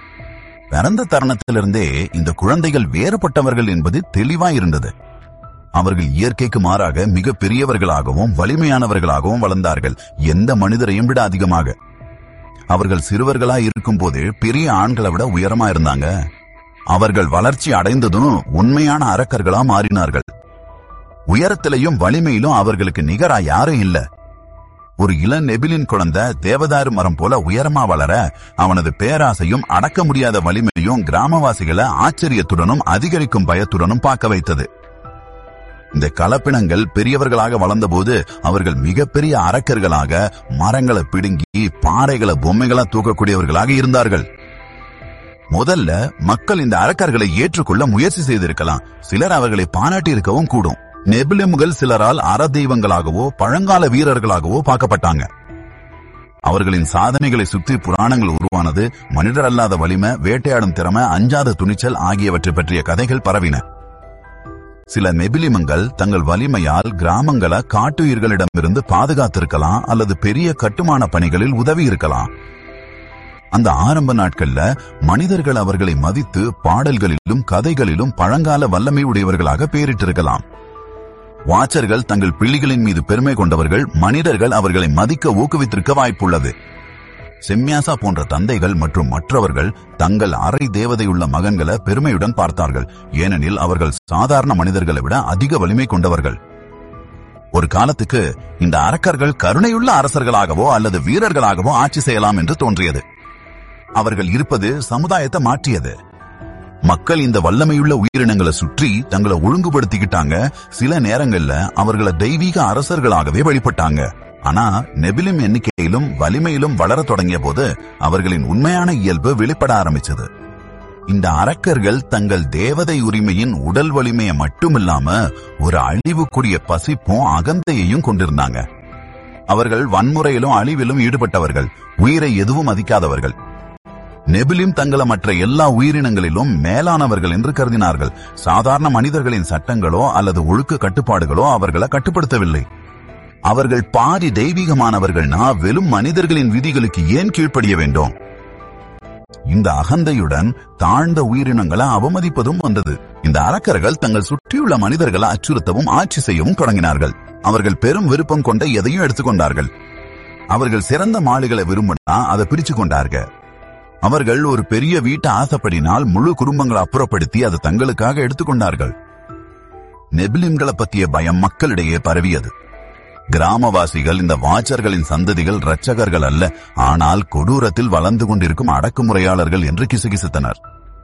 பிறந்த தருணத்திலிருந்தே இந்த குழந்தைகள் வேறுபட்டவர்கள் என்பது தெளிவாயிருந்தது. அவர்கள் இயற்கைக்கு மாறாக மிக பெரியவர்களாகவும் வலிமையானவர்களாகவும் வளர்ந்தார்கள், எந்த மனிதரையும் விட அதிகமாக. அவர்கள் சிறுவர்களாய் இருக்கும் போது பெரிய ஆண்களை விட உயரமா இருந்தாங்க. அவர்கள் வளர்ச்சி அடைந்ததும் உண்மையான அரக்கர்களா மாறினார்கள். உயரத்திலையும் வலிமையிலும் அவர்களுக்கு நிகரா யாரும் இல்ல. ஒரு இளம் நெபிலின் குழந்தை தேவதாரு மரம் போல உயரமா வளர அவனது பேராசையும் அடக்க முடியாத வலிமையும் கிராமவாசிகளை ஆச்சரியத்துடனும் அதிகரிக்கும் பயத்துடனும் பார்க்க வைத்தது. இந்த கலப்பினங்கள் பெரியவர்களாக வளர்ந்தபோது அவர்கள் மிகப்பெரிய அரக்கர்களாக மரங்களை பிடுங்கி பாறைகளை பொம்மைகளா தூக்கக்கூடியவர்களாக இருந்தார்கள். முதல்ல மக்கள் இந்த அரக்கர்களை ஏற்றுக்கொள்ள முயற்சி செய்திருக்கலாம். சிலர் அவர்களை பாராட்டி இருக்கவும் கூடும். நெபிலிம்கள் சிலரால் அற தெய்வங்களாகவோ பழங்கால வீரர்களாகவோ பார்க்கப்பட்டாங்க. அவர்களின் சாதனைகளை சுற்றி புராணங்கள் உருவானது. மனிதர் அல்லாத வலிமை, வேட்டையாடும் திறமை, அஞ்சாத துணிச்சல் ஆகியவற்றை பற்றிய கதைகள் பரவின. சில நெபிலிமங்கள் தங்கள் வலிமையால் கிராமங்களை காட்டுயிர்களிடமிருந்து பாதுகாத்திருக்கலாம் அல்லது பெரிய கட்டுமான பணிகளில் உதவி இருக்கலாம். அந்த ஆரம்ப நாட்கள்ல மனிதர்கள் அவர்களை மதித்து பாடல்களிலும் கதைகளிலும் பழங்கால வல்லமை உடையவர்களாக பெயரிட்டிருக்கலாம். வாச்சர்கள் தங்கள் பிள்ளைகளின் மீது பெருமை கொண்டவர்கள். மனிதர்கள் அவர்களை மதிக்க ஊக்குவித்திருக்க வாய்ப்புள்ளது. செம்யாசா போன்ற தந்தைகள் மற்றும் மற்றவர்கள் தங்கள் அரை தேவதையுள்ள மகன்களை பெருமையுடன் பார்த்தார்கள், ஏனெனில் அவர்கள் சாதாரண மனிதர்களை விட அதிக வலிமை கொண்டவர்கள். ஒரு காலத்துக்கு இந்த அரக்கர்கள் கருணையுள்ள அரசர்களாகவோ அல்லது வீரர்களாகவோ ஆட்சி செய்யலாம் என்று தோன்றியது. அவர்கள் இருப்பது சமுதாயத்தை மாற்றியது. மக்கள் இந்த வல்லமையுள்ள உயிரினங்களை சுற்றி தங்களை ஒழுங்குபடுத்திக்கிட்டாங்க. சில நேரங்கள்ல அவர்களை தெய்வீக அரசர்களாகவே வழிபட்டாங்க. ஆனா நெபிலிம் எண்ணிக்கையிலும் வலிமையிலும் வளர தொடங்கிய போது அவர்களின் உண்மையான இயல்பு வெளிப்பட ஆரம்பிச்சது. இந்த அரக்கர்கள் தங்கள் தேவதை உரிமையின் உடல் வலிமையை மட்டுமில்லாம ஒரு அழிவுக்குரிய பசிப்பும் அகந்தையையும் கொண்டிருந்தாங்க. அவர்கள் வன்முறையிலும் அழிவிலும் ஈடுபட்டவர்கள், உயிரை எதுவும் மதிக்காதவர்கள். நெபிலிம் தங்களை மற்ற எல்லா உயிரினங்களிலும் மேலானவர்கள் என்று கருதினார்கள். சாதாரண மனிதர்களின் சட்டங்களோ அல்லது ஒழுக்க கட்டுப்பாடுகளோ அவர்களை கட்டுப்படுத்தவில்லை. அவர்கள் பாதி தெய்வீகமானவர்கள்னா வெறும் மனிதர்களின் விதிகளுக்கு ஏன் கீழ்ப்படிய வேண்டும்? இந்த அகந்தையுடன் தாழ்ந்த உயிரினங்களை அவமதிப்பதும் வந்தது. இந்த அரக்கர்கள் தங்கள் சுற்றியுள்ள மனிதர்களை அச்சுறுத்தவும் ஆட்சி செய்யவும் தொடங்கினார்கள். அவர்கள் பெரும் விருப்பம் கொண்ட எதையும் எடுத்துக்கொண்டார்கள். அவர்கள் சிறந்த மாளிகளை விரும்பினா அதை பிரிச்சு கொண்டார்கள். அவர்கள் ஒரு பெரிய வீட்டை ஆசைப்படினால் முழு குடும்பங்களை அப்புறப்படுத்தி அதை தங்களுக்காக எடுத்துக்கொண்டார்கள். நெபிலிம்களை பற்றிய பயம் மக்களிடையே பரவியது. கிராமவாசிகள் இந்த வாச்சர்களின் சந்ததிகள் இரட்சகர்கள் அல்ல, ஆனால் கொடூரத்தில் வளர்ந்து கொண்டிருக்கும் அடக்குமுறையாளர்கள் என்று கிசுகிசுத்தனர்.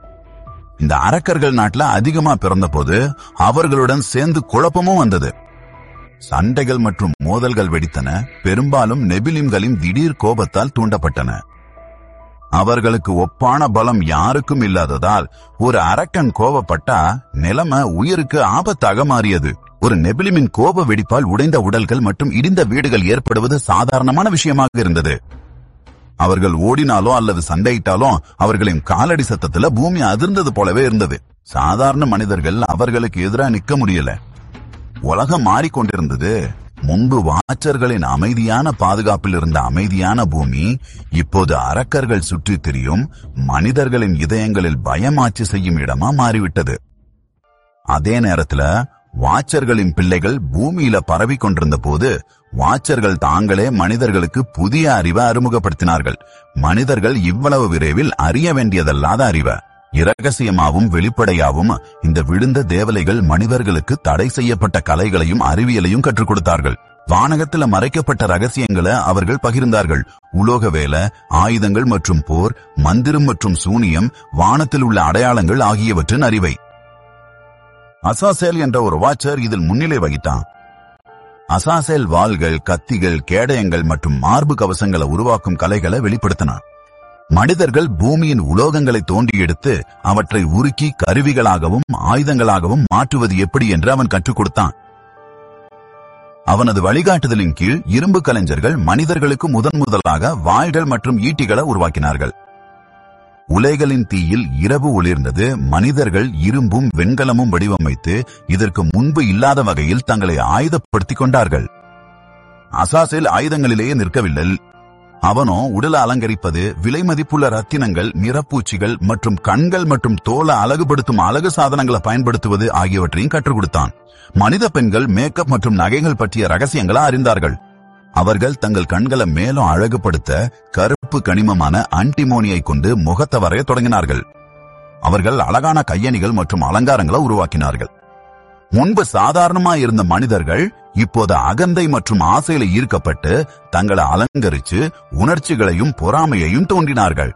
இந்த அரக்கர்கள் நாட்டில் அதிகமா பிறந்த போது அவர்களுடன் சேர்ந்து குழப்பமும் வந்தது. சண்டைகள் மற்றும் மோதல்கள் வெடித்தன. பெரும்பாலும் நெபிலிம்களின் திடீர் கோபத்தால் தூண்டப்பட்டன. அவர்களுக்கு ஒப்பான பலம் யாருக்கும் இல்லாததால் ஒரு அரக்கன் கோபப்பட்டா நிலைமை உயிருக்கு ஆபத்தாக மாறியது. ஒரு நெபிலிமின் கோப வெடிப்பால் உடைந்த உடல்கள் மற்றும் இடிந்த வீடுகள் ஏற்படுவது சாதாரணமான விஷயமாக இருந்தது. அவர்கள் ஓடினாலோ அல்லது சண்டையிட்டாலோ அவர்களின் காலடி சத்தத்துல பூமி அதிர்ந்தது போலவே இருந்தது. சாதாரண மனிதர்கள் அவர்களுக்கு எதிராக நிக்க முடியல. உலகம் மாறிக்கொண்டிருந்தது. முன்பு வாச்சர்களின் அமைதியான பாதுகாப்பில் இருந்த அமைதியான பூமி இப்போது அரக்கர்கள் சுற்றி திரியும் மனிதர்களின் இதயங்களில் பயமாட்சி செய்யும் இடமா மாறிவிட்டது. அதே நேரத்துல வாச்சர்களின் பிள்ளைகள் பூமியில பரவி கொண்டிருந்த போது வாச்சர்கள் தாங்களே மனிதர்களுக்கு புதிய அறிவை அறிமுகப்படுத்தினார்கள். மனிதர்கள் இவ்வளவு விரைவில் அறிய வேண்டியதல்லாத அறிவை இரகசியமாவும் வெளிப்படையாவும் இந்த விழுந்த தேவலைகள் மனிதர்களுக்கு தடை செய்யப்பட்ட கலைகளையும் அறிவியலையும் கற்றுக் கொடுத்தார்கள். வானகத்துல மறைக்கப்பட்ட ரகசியங்களை அவர்கள் பகிர்ந்தார்கள். உலோக வேலை, ஆயுதங்கள் மற்றும் போர், மந்திரம் மற்றும் சூனியம், வானத்தில் உள்ள அடையாளங்கள் ஆகியவற்றின் அறிவை. அசாசேல் என்ற ஒரு வாச்சர் இதில் முன்னிலை வகித்தான். அசாசேல் வாள்கள், கத்திகள், கேடயங்கள் மற்றும் மார்பு கவசங்களை உருவாக்கும் கலைகளை வெளிப்படுத்தினார். மனிதர்கள் பூமியின் உலோகங்களை தோண்டி எடுத்து அவற்றை உருக்கி கருவிகளாகவும் ஆயுதங்களாகவும் மாற்றுவது எப்படி என்று அவன் கற்றுக் கொடுத்தான். அவனது வழிகாட்டுதலின் கீழ் இரும்பு கலைஞர்கள் மனிதர்களுக்கு முதன்முதலாக வாள்கள் மற்றும் ஈட்டிகளை உருவாக்கினார்கள். உலைகளின் தீயில் இரவு ஒளிர்ந்தது. மனிதர்கள் இரும்பும் வெண்கலமும் வடிவமைத்து இதற்கு முன்பு இல்லாத வகையில் தங்களை ஆயுதப்படுத்திக் கொண்டார்கள். அசாசேல் ஆயுதங்களிலேயே நிற்கவில்லை. அவனோ உடலை அலங்கரிப்பது, விலை மதிப்புள்ள ரத்தினங்கள், நிறப்பூச்சிகள் மற்றும் கண்கள் மற்றும் தோலை அழகுபடுத்தும் அழகு சாதனங்களை பயன்படுத்துவது ஆகியவற்றையும் கற்றுக் கொடுத்தான். மனித பெண்கள் மேக்கப் மற்றும் நகைகள் பற்றிய ரகசியங்களை அறிந்தார்கள். அவர்கள் தங்கள் கண்களை மேலும் அழகுபடுத்த கருப்பு கனிமமான ஆன்டிமோனியை கொண்டு முகத்தை வரைய தொடங்கினார்கள். அவர்கள் அழகான கையணிகள் மற்றும் அலங்காரங்களை உருவாக்கினார்கள். முன்பு சாதாரணமாய் இருந்த மனிதர்கள் இப்போது அகந்தை மற்றும் ஆசையில ஈர்க்கப்பட்டு தங்களை அலங்கரித்து உணர்ச்சிகளையும் பொறாமையையும் தோன்றினார்கள்.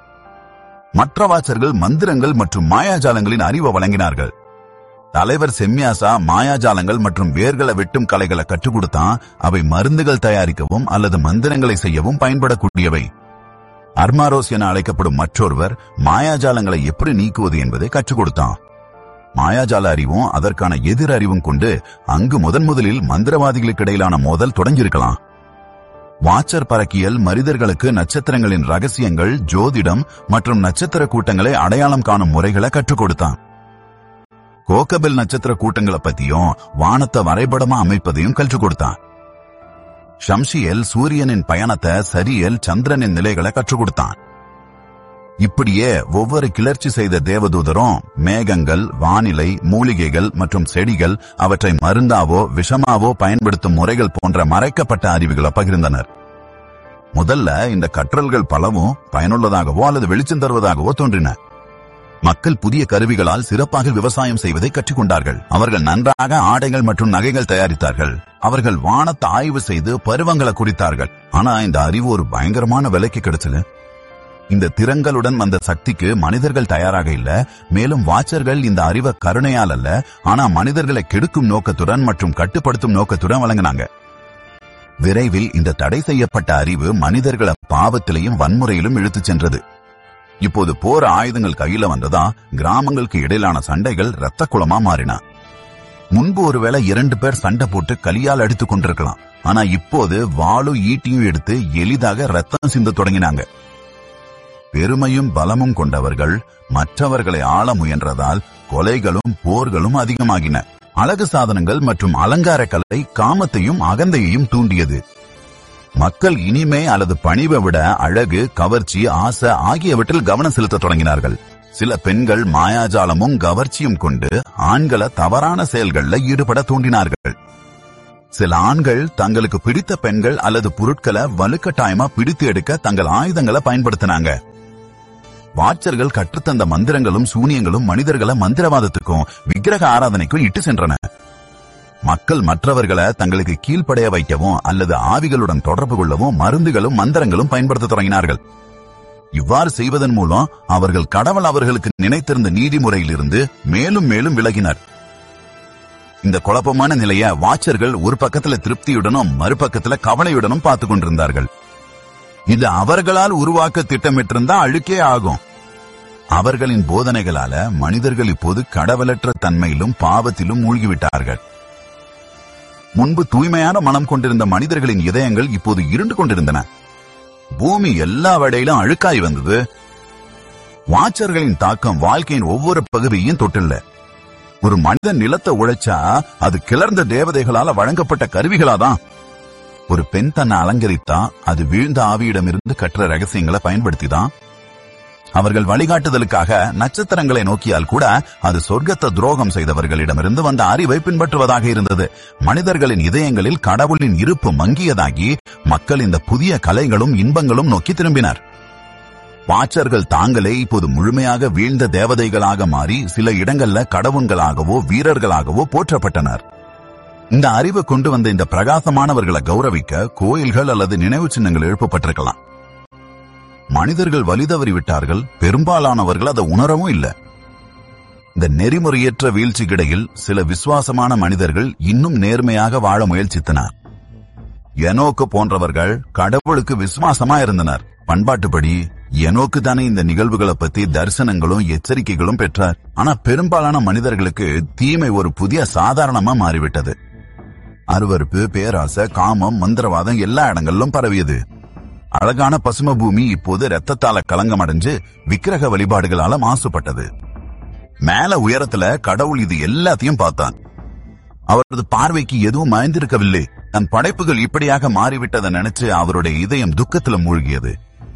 மற்ற வாச்சர்கள் மந்திரங்கள் மற்றும் மாயாஜாலங்களின் அறிவை வழங்கினார்கள். தலைவர் செம்யாசா மாயாஜாலங்கள் மற்றும் வேர்களை வெட்டும் கலைகளை கற்றுக் கொடுத்தான். அவை மருந்துகள் தயாரிக்கவும் அல்லது மந்திரங்களை செய்யவும் பயன்படக்கூடியவை. அர்மாரோஸ் என அழைக்கப்படும் மற்றொருவர் மாயாஜாலங்களை எப்படி நீக்குவது என்பதை கற்றுக் கொடுத்தான். மாயாஜால அறிவும் அதற்கான எதிர் அறிவும் கொண்டு அங்கு முதலில் மந்திரவாதிகளுக்கு இடையிலான மோதல் தொடங்கியிருக்கலாம். வாச்சர் பறக்கியல் மனிதர்களுக்கு நட்சத்திரங்களின் ரகசியங்கள், ஜோதிடம் மற்றும் நட்சத்திர கூட்டங்களை அடையாளம் காணும் முறைகளை கற்றுக் கொடுத்தான். கோகபெல் நட்சத்திர கூட்டங்களை பத்தியும் வானத்தை வரைபடமா அமைப்பதையும் கற்றுக் கொடுத்தான். ஷம்ஷியல் சூரியனின் பயணத்தை, சரியல் சந்திரனின் நிலைகளை கற்றுக் கொடுத்தான். இப்படியே ஒவ்வொரு கிளர்ச்சி செய்த தேவதூதரும் மேகங்கள், வானிலை, மூலிகைகள் மற்றும் செடிகள் அவற்றை மருந்தாவோ விஷமாவோ பயன்படுத்தும் முறைகள் போன்ற மறைக்கப்பட்ட அறிவுகளை பகிர்ந்தனர். முதல்ல இந்த கற்றல்கள் பலவும் பயனுள்ளதாகவோ அல்லது வெளிச்சம் தருவதாகவோ தோன்றின. மக்கள் புதிய கருவிகளால் சிறப்பாக விவசாயம் செய்வதை கற்றுக்கொண்டார்கள். அவர்கள் நன்றாக ஆடைகள் மற்றும் நகைகள் தயாரித்தார்கள். அவர்கள் வானத்தை ஆய்வு செய்து பருவங்களை குறித்தார்கள். ஆனா இந்த அறிவு ஒரு பயங்கரமான விலைக்கு கிடைச்சது. இந்த திறங்களுடன் வந்த சக்திக்கு மனிதர்கள் தயாராக இல்ல. மேலும் வாச்சர்கள் இந்த அறிவை கருணையால் அல்ல, ஆனா மனிதர்களை கெடுக்கும் நோக்கத்துடன் மற்றும் கட்டுப்படுத்தும் நோக்கத்துடன் வழங்கினாங்க. விரைவில் இந்த தடை செய்யப்பட்ட அறிவு மனிதர்களை பாவத்திலையும் வன்முறையிலும் இழுத்துச் சென்றது. இப்போது போர் ஆயுதங்கள் கையில வந்ததா கிராமங்களுக்கு இடையிலான சண்டைகள் இரத்த குளமா மாறின. முன்பு ஒருவேளை 2 பேர் சண்டை போட்டு கலியால் அடித்துக் கொண்டிருக்கலாம். ஆனா இப்போது வாளும் ஈட்டியும் எடுத்து எளிதாக ரத்தம் சிந்த தொடங்கினாங்க. பெருமையும் பலமும் கொண்டவர்கள் மற்றவர்களை ஆள முயன்றதால் கொலைகளும் போர்களும் அதிகமாகின. அழகு சாதனங்கள் மற்றும் அலங்கார கலை காமத்தையும் அகந்தையையும் தூண்டியது. மக்கள் இனிமை அல்லது பணிவை விட அழகு, கவர்ச்சி, ஆசை ஆகியவற்றில் கவனம் செலுத்த தொடங்கினார்கள். சில பெண்கள் மாயாஜாலமும் கவர்ச்சியும் கொண்டு ஆண்களை தவறான செயல்களில் ஈடுபட தூண்டினார்கள். சில ஆண்கள் தங்களுக்கு பிடித்த பெண்கள் அல்லது பொருட்களை வலுக்கட்டாயமா பிடித்து எடுக்க தங்கள் ஆயுதங்களை பயன்படுத்தினாங்க. வாச்சர்கள் கற்றுத்தந்த மந்திரங்களும் சூனியங்களும் மனிதர்களை மந்திரவாதத்துக்கும் விக்கிரக ஆராதனைக்கும் இட்டு சென்றன. மக்கள் மற்றவர்களை தங்களுக்கு கீழ்ப்படைய வைக்கவும் அல்லது ஆவிகளுடன் தொடர்பு கொள்ளவும் மருந்துகளும் மந்திரங்களும் பயன்படுத்த தொடங்கினார்கள். இவ்வாறு செய்வதன் மூலம் அவர்கள் கடவுள் அவர்களுக்கு நினைத்திருந்த நீதிமுறையிலிருந்து மேலும் மேலும் விலகினர். இந்த குழப்பமான நிலைய வாச்சர்கள் ஒரு பக்கத்துல திருப்தியுடனும் மறுபக்கத்துல கவலையுடனும் பார்த்து கொண்டிருந்தார்கள். இது அவர்களால் உருவாக்க திட்டமிட்டிருந்தா அழுக்கே ஆகும். அவர்களின் போதனைகளால மனிதர்கள் இப்போது கடவுளற்ற தன்மையிலும் பாவத்திலும் மூழ்கிவிட்டார்கள். முன்பு தூய்மையான மனம் கொண்டிருந்த மனிதர்களின் இதயங்கள் இப்போது இருண்டு கொண்டிருந்தன. பூமி எல்லா வடையிலும் அழுக்காய் வந்தது. வாச்சர்களின் தாக்கம் வாழ்க்கையின் ஒவ்வொரு பகுதியையும் தொட்டுள்ள. ஒரு மனிதன் நிலத்தை உழைச்சா அது கிளர்ந்த தேவதைகளால வழங்கப்பட்ட கருவிகளாதான். ஒரு பெண் தன்னை அலங்கரித்தா அது வீழ்ந்த ஆவியிடமிருந்து கற்ற ரகசியங்களை பயன்படுத்திதான். அவர்கள் வழிகாட்டுதலுக்காக நட்சத்திரங்களை நோக்கியால் கூட அது சொர்க்கத்தை துரோகம் செய்தவர்களிடமிருந்து வந்த அறிவை பின்பற்றுவதாக இருந்தது. மனிதர்களின் இதயங்களில் கடவுளின் இருப்பு மங்கியதாகி மக்கள் இந்த புதிய கலைகளும் இன்பங்களும் நோக்கி திரும்பினர். வாச்சர்கள் தாங்களே இப்போது முழுமையாக வீழ்ந்த தேவதைகளாக மாறி சில இடங்கள்ல கடவுள்களாகவோ வீரர்களாகவோ போற்றப்பட்டனர். இந்த அறிவு கொண்டு வந்த இந்த பிரகாசமானவர்களை கௌரவிக்க கோயில்கள் அல்லது நினைவு சின்னங்கள் எழுப்பப்பட்டிருக்கலாம். மனிதர்கள் வழிதவறி விட்டார்கள். பெரும்பாலானவர்கள் அதை உணரவும் இல்லை. இந்த நெறிமுறையற்ற வீழ்ச்சிக்கிடையில் சில விசுவாசமான மனிதர்கள் இன்னும் நேர்மையாக வாழ முயற்சித்தனர். எனோக்கு போன்றவர்கள் கடவுளுக்கு விசுவாசமா இருந்தனர். பண்பாட்டுப்படி எனோக்கு தானே இந்த நிகழ்வுகளை பத்தி தரிசனங்களும் எச்சரிக்கைகளும் பெற்றார். ஆனா பெரும்பாலான மனிதர்களுக்கு தீமை ஒரு புதிய சாதாரணமா மாறிவிட்டது. அருவருப்பு, பேராசை, காமம், மந்திரவாதம் எல்லா இடங்களிலும் பரவியது. அழகான பசும பூமி இப்போது ரத்தத்தால கலங்கம் அடைஞ்சு விக்கிரக வழிபாடுகளால மாசுபட்டது. மேல உயரத்துல கடவுள் இது எல்லாத்தையும் பார்த்தான். அவரது பார்வைக்கு எதுவும் மறைந்திருக்கவில்லை. தன் படைப்புகள் இப்படியாக மாறிவிட்டதை நினைச்சு அவருடைய இதயம் துக்கத்துல மூழ்கியது.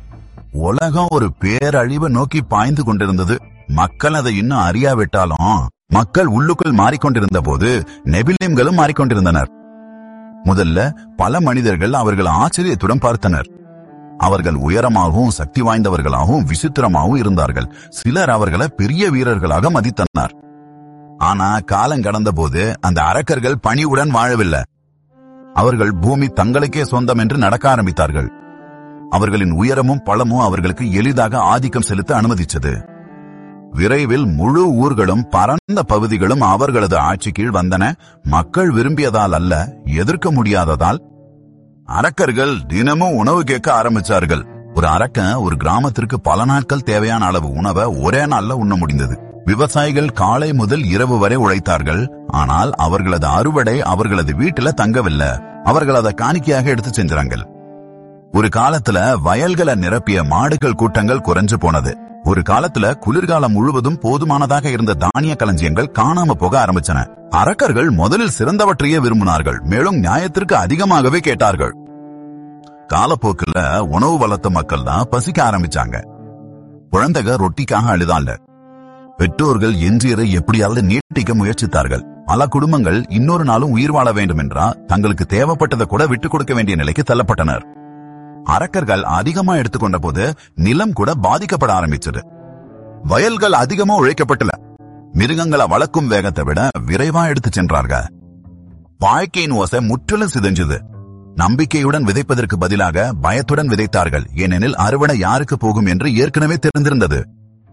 உலகம் ஒரு பேரழிவை நோக்கி பாய்ந்து கொண்டிருந்தது. மக்கள் அதை இன்னும் அறியாவிட்டாலும் மக்கள் உள்ளுக்குள் மாறிக்கொண்டிருந்த போது நெபிலிம்களும் மாறிக்கொண்டிருந்தனர். முதல்ல பல மனிதர்கள் அவர்கள் ஆச்சரியத்துடன் பார்த்தனர். அவர்கள் உயரமாகவும் சக்தி வாய்ந்தவர்களாகவும் விசித்திரமாகவும் இருந்தார்கள். சிலர் அவர்களை பெரிய வீரர்களாக மதித்தனர். ஆனா காலம் கடந்த போது அந்த அரக்கர்கள் பணிவுடன் வாழவில்லை. அவர்கள் பூமி தங்களுக்கே சொந்தம் என்று நடக்க ஆரம்பித்தார்கள். அவர்களின் உயரமும் பலமும் அவர்களுக்கு எளிதாக ஆதிக்கம் செலுத்த அனுமதிச்சது. விரைவில் முழு ஊர்களும் பரந்த பகுதிகளும் அவர்களது ஆட்சி கீழ் வந்தன. மக்கள் விரும்பியதால் அல்ல, எதிர்க்க முடியாததால். அரக்கர்கள் தினமும் உணவு கேட்க ஆரம்பிச்சார்கள். ஒரு அரக்கன் ஒரு கிராமத்திற்கு பல நாட்கள் தேவையான அளவு உணவை ஒரே நாள்ல உண்ண முடிந்தது. விவசாயிகள் காலை முதல் இரவு வரை உழைத்தார்கள். ஆனால் அவர்களது அறுவடை அவர்களது வீட்டுல தங்கவில்லை. அவர்கள் அதை காணிக்கையாக எடுத்து செஞ்சாங்க. ஒரு காலத்துல வயல்களை நிரப்பிய மாடுகள் கூட்டங்கள் குறைஞ்சு போனது. ஒரு காலத்துல குளிர்காலம் முழுவதும் போதுமானதாக இருந்த தானிய களஞ்சியங்கள் காணாம போக ஆரம்பிச்சன. அரக்கர்கள் முதலில் சிறந்தவற்றையே விரும்பினார்கள். மேலும் நியாயத்திற்கு அதிகமாகவே கேட்டார்கள். காலப்போக்குல உணவு வளர்த்த மக்கள் தான் பசிக்க ஆரம்பிச்சாங்க. குழந்தைக ரொட்டிக்காக அழுதாங்க. பெற்றோர்கள் எஞ்சியரை எப்படியாவது நீட்டிக்க முயற்சித்தார்கள். பல குடும்பங்கள் இன்னொரு நாளும் உயிர் வாழ வேண்டும் என்றா தங்களுக்கு தேவைப்பட்டதை கூட விட்டுக் கொடுக்க வேண்டிய நிலைக்கு தள்ளப்பட்டனர். அரக்கர்கள் அதிகமா எடுத்துக்கொண்ட போது நிலம் கூட பாதிக்கப்பட ஆரம்பிச்சது. வயல்கள் அதிகமா உழைக்கப்பட்டல. மிருகங்களை வளர்க்கும் வேகத்தை விட விரைவா எடுத்து சென்றார்கள். வாழ்க்கையின் ஓசை முற்றிலும் சிதைஞ்சது. நம்பிக்கையுடன் விதைப்பதற்கு பதிலாக பயத்துடன் விதைத்தார்கள். ஏனெனில் அறுவடை யாருக்கு போகும் என்று ஏற்கனவே தெரிந்திருந்தது.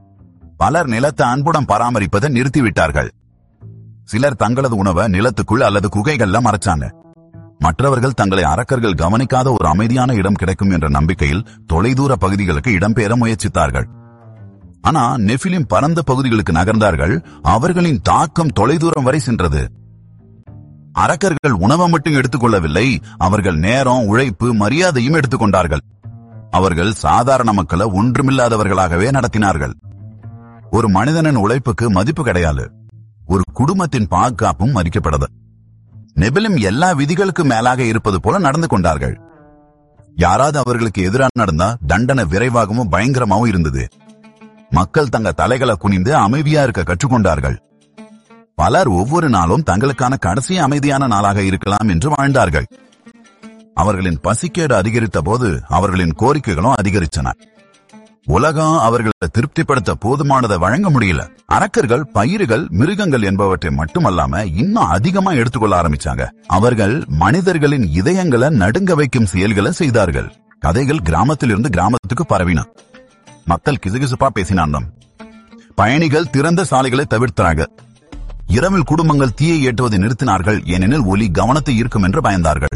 பலர் நிலத்தை அன்புடன் பராமரிப்பதை நிறுத்திவிட்டார்கள். சிலர் தங்களது உணவை நிலத்துக்குள் அல்லது குகைகள்ல மறைச்சாங்க. மற்றவர்கள் தங்களை அரக்கர்கள் கவனிக்காத ஒரு அமைதியான இடம் கிடைக்கும் என்ற நம்பிக்கையில் தொலைதூர பகுதிகளுக்கு இடம்பெயர முயற்சித்தார்கள். ஆனா நெபிலிம் பரந்த பகுதிகளுக்கு நகர்ந்தார்கள். அவர்களின் தாக்கம் தொலைதூரம் வரை சென்றது. அரக்கர்கள் உணவை மட்டும் எடுத்துக்கொள்ளவில்லை, அவர்கள் நேரம், உழைப்பு, மரியாதையும் எடுத்துக்கொண்டார்கள். அவர்கள் சாதாரண மக்களை ஒன்றுமில்லாதவர்களாகவே நடத்தினார்கள். ஒரு மனிதனின் உழைப்புக்கு மதிப்பு கிடையாது. ஒரு குடும்பத்தின் பாதுகாப்பும் மதிக்கப்படாது. நெபிலிம் எல்லா விதிகளுக்கு மேலாக இருப்பது போல நடந்து கொண்டார்கள். யாராவது அவர்களுக்கு எதிராக நடந்தா தண்டனை விரைவாகவும் பயங்கரமாகவும் இருந்தது. மக்கள் தங்க தலைகளை குனிந்து அமைதியா இருக்க கற்றுக்கொண்டார்கள். பலர் ஒவ்வொரு நாளும் தங்களுக்கான கடைசி அமைதியான நாளாக இருக்கலாம் என்று வாழ்ந்தார்கள். அவர்களின் பசிக்கேடு அதிகரித்த போது அவர்களின் கோரிக்கைகளும் அதிகரித்தன. உலகம் அவர்களை திருப்திப்படுத்த போதுமானதை வழங்க முடியல. அரக்கர்கள் பயிர்கள், மிருகங்கள் என்பவற்றை மட்டுமல்லாம இன்னும் அதிகமா எடுத்துக்கொள்ள ஆரம்பிச்சாங்க. அவர்கள் மனிதர்களின் இதயங்களை நடுங்க வைக்கும் செயல்களை செய்தார்கள். கதைகள் கிராமத்திலிருந்து கிராமத்துக்கு பரவின. மக்கள் கிசுகிசுப்பா பேசினாங்க. பயணிகள் திறந்த சாலைகளை தவிர்த்தாங்க. இரவில் குடும்பங்கள் தீயை ஏற்றுவதை நிறுத்தினார்கள். ஏனெனில் ஒலி கவனத்தை ஈர்க்கும் என்று பயந்தார்கள்.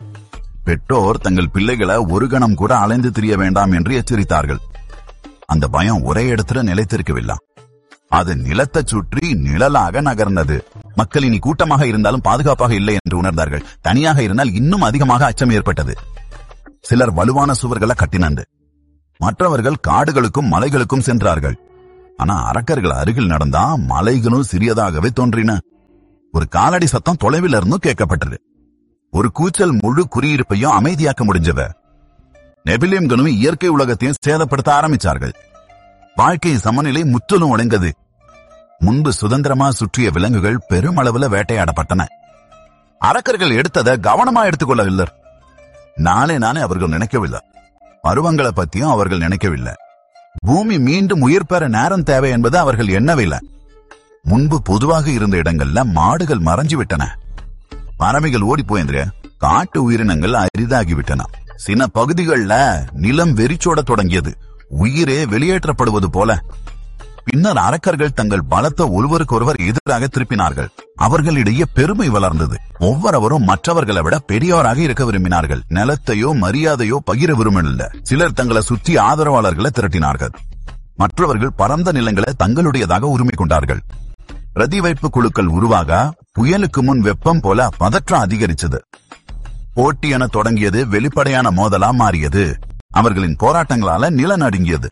பெற்றோர் தங்கள் பிள்ளைகளை ஒரு கணம் கூட அலைந்து திரிய வேண்டாம் என்று எச்சரித்தார்கள். அந்த பயம் ஒரே இடத்துல நிலைத்திருக்கவில்லை. அது நிலத்தை சுற்றி நிழலாக நகர்ந்தது. மக்கள் இனி கூட்டமாக இருந்தாலும் பாதுகாப்பாக இல்லை என்று உணர்ந்தார்கள். தனியாக இருந்தால் இன்னும் அதிகமாக அச்சம் ஏற்பட்டது. சிலர் வலுவான சுவர்களை கட்டினண்டு, மற்றவர்கள் காடுகளுக்கும் மலைகளுக்கும் சென்றார்கள். ஆனா அரக்கர்கள் அருகில் நடந்தா மலைகளும் சிறியதாகவே தோன்றின. ஒரு காலடி சத்தம் தொலைவில் இருந்தும் கேட்கப்பட்டது. ஒரு கூச்சல் முழு குடியிருப்பையும் அமைதியாக்க முடிஞ்சவ. நெபிலியம்களும் இயற்கை உலகத்தையும் சேதப்படுத்த ஆரம்பிச்சார்கள். வாழ்க்கை சமநிலை முற்றிலும் உடைந்தது. முன்பு சுதந்திரமா சுற்றிய விலங்குகள் பெருமளவுல வேட்டையாடப்பட்டன. அரக்கர்கள் எடுத்ததை கவனமா எடுத்துக்கொள்ளவில்லை. நானே அவர்கள் நினைக்கவில்லை. பருவங்களை பத்தியும் அவர்கள் நினைக்கவில்லை. பூமி மீண்டும் உயிர் பெற நேரம் தேவை என்பது அவர்கள் எண்ணவில்லை. முன்பு பொதுவாக இருந்த இடங்கள்ல மாடுகள் மறைஞ்சு விட்டன, பறவைகள் ஓடி போயின்ற, காட்டு உயிரினங்கள் அரிதாகிவிட்டன. சில பகுதிகள்ல நிலம் வெறிச்சோட தொடங்கியது, உயிரே வெளியேற்றப்படுவது போல. பின்னர் அரக்கர்கள் தங்கள் பலத்தை ஒருவருக்கொருவர் எதிராக திருப்பினார்கள். அவர்களிடையே பெருமை வளர்ந்தது. ஒவ்வொருவரும் மற்றவர்களை விட பெரியவராக இருக்க விரும்பினார்கள். நிலத்தையோ மரியாதையோ பகிர விரும்பவில்லை. சிலர் தங்களை சுற்றி ஆதரவாளர்களை திரட்டினார்கள். மற்றவர்கள் பரந்த நிலங்களை தங்களுடையதாக உரிமை கொண்டார்கள். பிரதிவைப்பு குழுக்கள் உருவாக புயலுக்கு முன் வெப்பம் போல பதற்றம் அதிகரிச்சது. போட்டி என தொடங்கியது வெளிப்படையான மோதலா மாறியது. அவர்களின் போராட்டங்களால நில நடுங்கியது.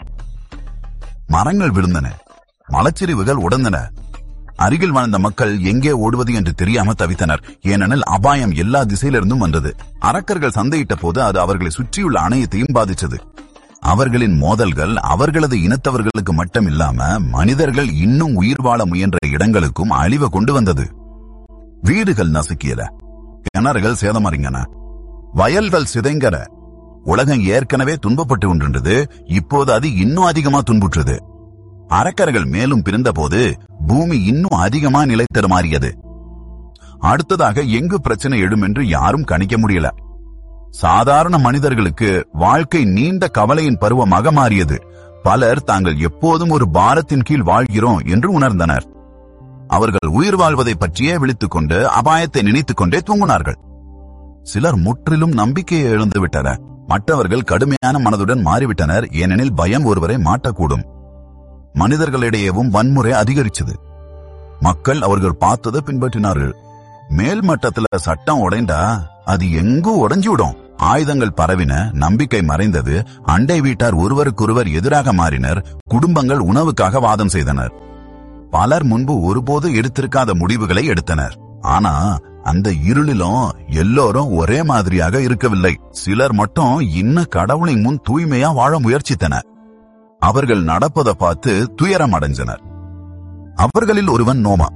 மரங்கள் விழுந்தன, மலைச்சரிவுகள் உடந்தன. அருகில் வாழ்ந்த மக்கள் எங்கே ஓடுவது என்று தெரியாம தவித்தனர். ஏனெனில் அபாயம் எல்லா திசையிலிருந்தும் வந்தது. அரக்கர்கள் சண்டையிட்ட போது அது அவர்களை சுற்றியுள்ள அணையத்தையும் பாதிச்சது. அவர்களின் மோதல்கள் அவர்களது இனத்தவர்களுக்கு மட்டுமில்லாம மனிதர்கள் இன்னும் உயிர் வாழ முயன்ற இடங்களுக்கும் அழிவை கொண்டு வந்தது. வீடுகள் நசுக்கியல, கிணறுகள் சேதமறிந்தன, வயல்கள் சிதைங்கன. உலகம் ஏற்கனவே துன்பப்பட்டு கொண்டிருந்தது. இப்போது அது இன்னும் அதிகமா துன்புற்றது. அரக்கர்கள் மேலும் பிறந்த போது பூமி இன்னும் அதிகமா நிலை தடுமாறியது. அடுத்ததாக எங்கு பிரச்சனை எழும் என்று யாரும் கணிக்க முடியல. சாதாரண மனிதர்களுக்கு வாழ்க்கை நீண்ட கவலையின் பருவமாக மாறியது. பலர் தாங்கள் எப்போதும் ஒரு பாரத்தின் கீழ் வாழ்கிறோம் என்று உணர்ந்தனர். அவர்கள் உயிர் வாழ்வதை பற்றியே விழித்துக் கொண்டு அபாயத்தை நினைத்துக் கொண்டே தூங்கினார்கள். சிலர் முற்றிலும் நம்பிக்கையை இழந்து விட்டனர். மற்றவர்கள் கடுமையான மனதுடன் மாறிவிட்டனர். ஏனெனில் பயம் ஒருவரை மாட்டக்கூடும். மனிதர்களிடையேவும் வன்முறை அதிகரிச்சது. மக்கள் அவர்கள் பார்த்ததை பின்பற்றினார்கள். மேல் மட்டத்துல சட்டம் உடைந்தா அது எங்கோ உடைஞ்சுவிடும். ஆயுதங்கள் பரவின, நம்பிக்கை மறைந்தது. அண்டை வீட்டார் ஒருவருக்கொருவர் எதிராக மாறினர். குடும்பங்கள் உணவுக்காக வாதம் செய்தனர். பலர் முன்பு ஒருபோது எடுத்திருக்காத முடிவுகளை எடுத்தனர். ஆனா அந்த இருளிலும் எல்லோரும் ஒரே மாதிரியாக இருக்கவில்லை. சிலர் மட்டும் இன்னும் கடவுளின் முன் தூய்மையா வாழ முயற்சித்தனர். அவர்கள் நடப்பதை பார்த்து துயரம் அடைஞ்சனர். அவர்களில் ஒருவன் நோமா.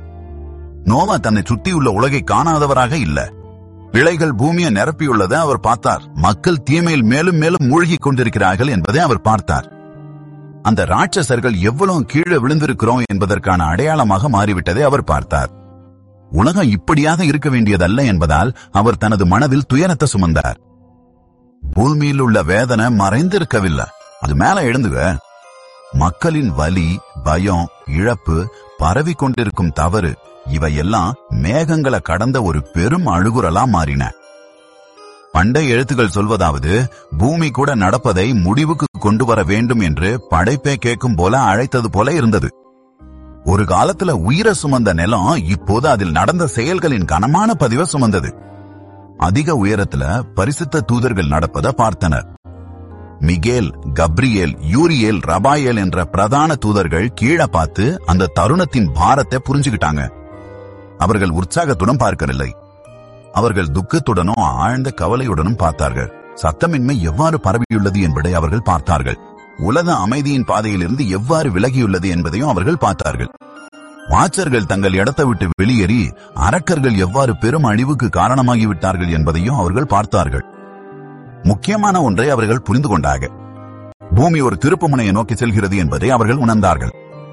நோமா தன்னை சுற்றியுள்ள உலகை காணாதவராக இல்ல. பிழைகள் பூமியை நிரப்பியுள்ளதை அவர் பார்த்தார். மக்கள் தீமையில் மேலும் மேலும் மூழ்கி கொண்டிருக்கிறார்கள் என்பதை அவர் பார்த்தார். அந்த ராட்சசர்கள் எவ்வளவு கீழே விழுந்திருக்கிறோம் என்பதற்கான அடையாளமாக மாறிவிட்டதை அவர் பார்த்தார். உலகம் இப்படியாக இருக்க வேண்டியதல்ல என்பதால் அவர் தனது மனதில் துயரத்தை சுமந்தார். பூமியில் உள்ள வேதனை மறைந்திருக்கவில்லை, அது மேல எழுந்துக. மக்களின் வலி, பயம், இழப்பு, பரவி கொண்டிருக்கும் தவறு, இவையெல்லாம் மேகங்களை கடந்த ஒரு பெரும் அழுகுரலா மாறின. பண்டைய எழுத்துக்கள் சொல்வதாவது, பூமி கூட நடப்பதை முடிவுக்கு கொண்டு வர வேண்டும் என்று படைப்பை கேட்கும் போல அழைத்தது போல இருந்தது. ஒரு காலத்துல உயிரை சுமந்த நிலம் இப்போது அதில் நடந்த செயல்களின் கனமான பதிவை சுமந்தது. அதிக உயரத்துல பரிசுத்த தூதர்கள் நடப்பதை பார்த்தனர். மிகேல், கப்ரியேல், யூரியேல், ரபாயேல் என்ற பிரதான தூதர்கள் கீழே பார்த்து அந்த தருணத்தின் பாரத்தை புரிஞ்சுக்கிட்டாங்க. அவர்கள் உற்சாகத்துடன் பார்க்கவில்லை. அவர்கள் துக்கத்துடனும் ஆழ்ந்த கவலையுடனும் பார்த்தார்கள். சத்தமின்மை எவ்வாறு பரவியுள்ளது என்பதை அவர்கள் பார்த்தார்கள். உலக அமைதியின் பாதையிலிருந்து எவ்வாறு விலகியுள்ளது என்பதையும் அவர்கள் பார்த்தார்கள். வாச்சர்கள் தங்கள் இடத்தை விட்டு வெளியேறி அரக்கர்கள் எவ்வாறு பெரும் அழிவுக்கு காரணமாகிவிட்டார்கள் என்பதையும் அவர்கள் பார்த்தார்கள். முக்கியமான ஒன்றை அவர்கள் புரிந்து கொண்டார்கள். பூமி ஒரு திருப்புமுனையை நோக்கி செல்கிறது என்பதை அவர்கள் உணர்ந்தார்கள்.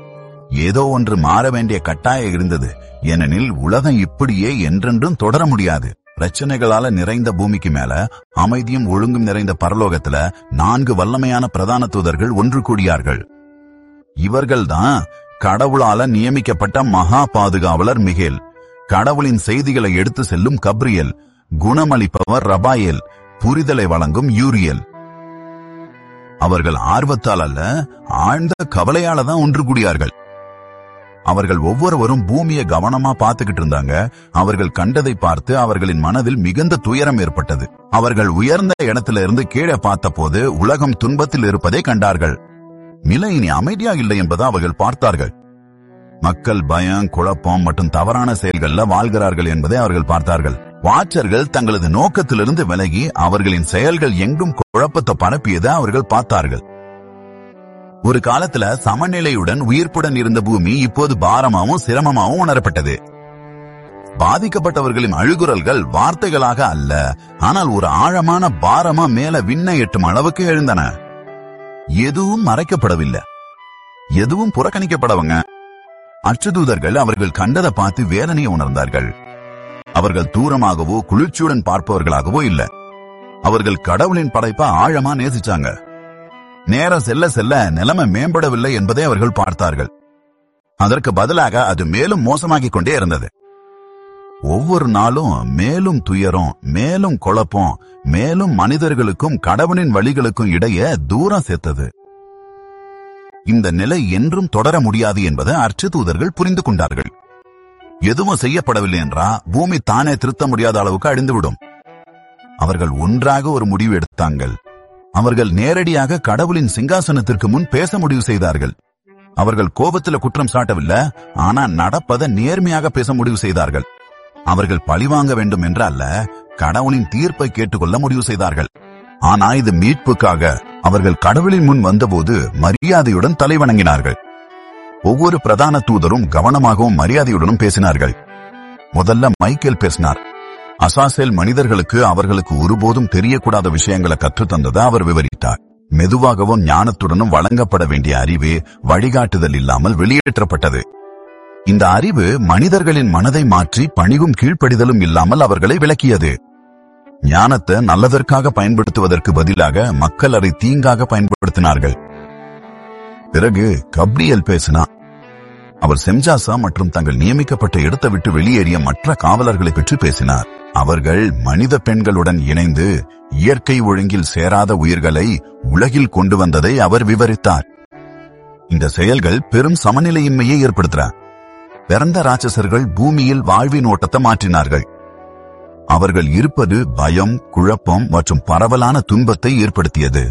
ஏதோ ஒன்று மாற வேண்டிய கட்டாயம் இருந்தது. ஏனெனில் உலகம் இப்படியே என்றென்றும் தொடர முடியாது. பிரச்சனைகளால நிறைந்த பூமிக்கு மேல அமைதியும் ஒழுங்கும் நிறைந்த பரலோகத்துல 4 வல்லமையான பிரதான தூதர்கள் ஒன்று கூடியார்கள். இவர்கள்தான் கடவுளால நியமிக்கப்பட்ட மகா பாதுகாவலர் மிகேல், கடவுளின் செய்திகளை எடுத்து செல்லும் கப்ரியேல், குணமளிப்பவர் ரபாயேல், புரிதலை வழங்கும் யூரியேல். அவர்கள் ஆர்வத்தால் அல்ல, ஆழ்ந்த கவலையால தான் ஒன்று கூடியார்கள். அவர்கள் ஒவ்வொருவரும் பூமியை கவனமா பார்த்துக்கிட்டு இருந்தாங்க. அவர்கள் கண்டதை பார்த்து அவர்களின் மனதில் மிகுந்த துயரம் ஏற்பட்டது. அவர்கள் உயர்ந்த இடத்துல இருந்து கீழே பார்த்தபோது உலகம் துன்பத்தில் இருப்பதை கண்டார்கள். நிலை இனி அமைதியா இல்லை என்பதை அவர்கள் பார்த்தார்கள். மக்கள் பயம், குழப்பம் மற்றும் தவறான செயல்கள்ல வாழ்கிறார்கள் என்பதை அவர்கள் பார்த்தார்கள். வாட்சர்கள் தங்களது நோக்கத்திலிருந்து விலகி அவர்களின் செயல்கள் எங்கும் குழப்பத்தை பரப்பியதை அவர்கள் பார்த்தார்கள். ஒரு காலத்துல சமநிலையுடன் உயிர்ப்புடன் இருந்த பூமி இப்போது பாரமாவும் சிரமமாவும் உணரப்பட்டது. பாதிக்கப்பட்டவர்களின் அழுகுரல்கள் வார்த்தைகளாக அல்ல, ஆனால் ஒரு ஆழமான பாரமா மேல விண்ணை எட்டும் அளவுக்கு எழுந்தன. எதுவும் மறைக்கப்படவில்லை, எதுவும் புறக்கணிக்கப்படவங்க. அச்சுதூதர்கள் அவர்கள் கண்டதை பார்த்து வேதனையை உணர்ந்தார்கள். அவர்கள் தூரமாகவோ குளிர்ச்சியுடன் பார்ப்பவர்களாகவோ இல்ல. அவர்கள் கடவுளின் படைப்பை ஆழமா நேசிச்சாங்க. நேரம் செல்ல செல்ல நிலைமை மேம்படவில்லை என்பதை அவர்கள் பார்த்தார்கள். அதற்கு பதிலாக அது மேலும் மோசமாகிக் கொண்டே இருந்தது. ஒவ்வொரு நாளும் மேலும் துயரம், மேலும் குழப்பம், மேலும் மனிதர்களுக்கும் கடவுளின் வழிகளுக்கும் இடையே தூரம் சேர்த்தது. இந்த நிலை என்றும் தொடர முடியாது என்பதை அர்ச்சதூதர்கள் புரிந்து கொண்டார்கள். எதுவும் செய்யப்படவில்லை என்றா பூமி தானே திருத்த முடியாத அளவுக்கு அழிந்துவிடும். அவர்கள் ஒன்றாக ஒரு முடிவு எடுத்தாங்கள். அவர்கள் நேரடியாக கடவுளின் சிங்காசனத்திற்கு முன் பேச முடிவு செய்தார்கள். அவர்கள் கோபத்துல குற்றம் சாட்டவில்லை, ஆனா நடப்பதை நேர்மையாக பேச முடிவு செய்தார்கள். அவர்கள் பழிவாங்க வேண்டும் என்று அல்ல, கடவுளின் தீர்ப்பை கேட்டுக்கொள்ள முடிவு செய்தார்கள். ஆனா இது மீட்புக்காக. அவர்கள் கடவுளின் முன் வந்தபோது மரியாதையுடன் தலை வணங்கினார்கள். ஒவ்வொரு பிரதான தூதரும் கவனமாகவும் மரியாதையுடனும் பேசினார்கள். முதல்ல மைக்கேல் பேசினார். அசாசேல் மனிதர்களுக்கு அவர்களுக்கு ஒருபோதும் தெரியக்கூடாத விஷயங்களை கற்றுத்தந்ததை அவர் விவரித்தார். மெதுவாகவும் ஞானத்துடனும் வழங்கப்பட வேண்டிய அறிவு வழிகாட்டுதல் இல்லாமல் வெளியேற்றப்பட்டது. இந்த அறிவு மனிதர்களின் மனதை மாற்றி பணிவும் கீழ்ப்படிதலும் இல்லாமல் அவர்களை விளக்கியது. ஞானத்தை நல்லதற்காக பயன்படுத்துவதற்கு பதிலாக மக்கள் அதை தீங்காக பயன்படுத்தினார்கள். பிறகு கப்ரியேல் பேசினார். அவர் செம்ஜாசா மற்றும் தங்கள் நியமிக்கப்பட்ட இடத்தை விட்டு வெளியேறிய மற்ற காவலர்களை பற்றி பேசினார். அவர்கள் மனித பெண்களுடன் இணைந்து இயற்கை ஒழுங்கில் சேராத உயிர்களை உலகில் கொண்டு வந்ததை அவர் விவரித்தார். இந்த செயல்கள் பெரும் சமநிலையின்மையை ஏற்படுத்தின. பிறந்த ராட்சசர்கள் பூமியில் வாழ்வின் ஓட்டத்தை மாற்றினார்கள். அவர்கள் இருப்பது பயம், குழப்பம் மற்றும் பரவலான துன்பத்தை ஏற்படுத்தியது.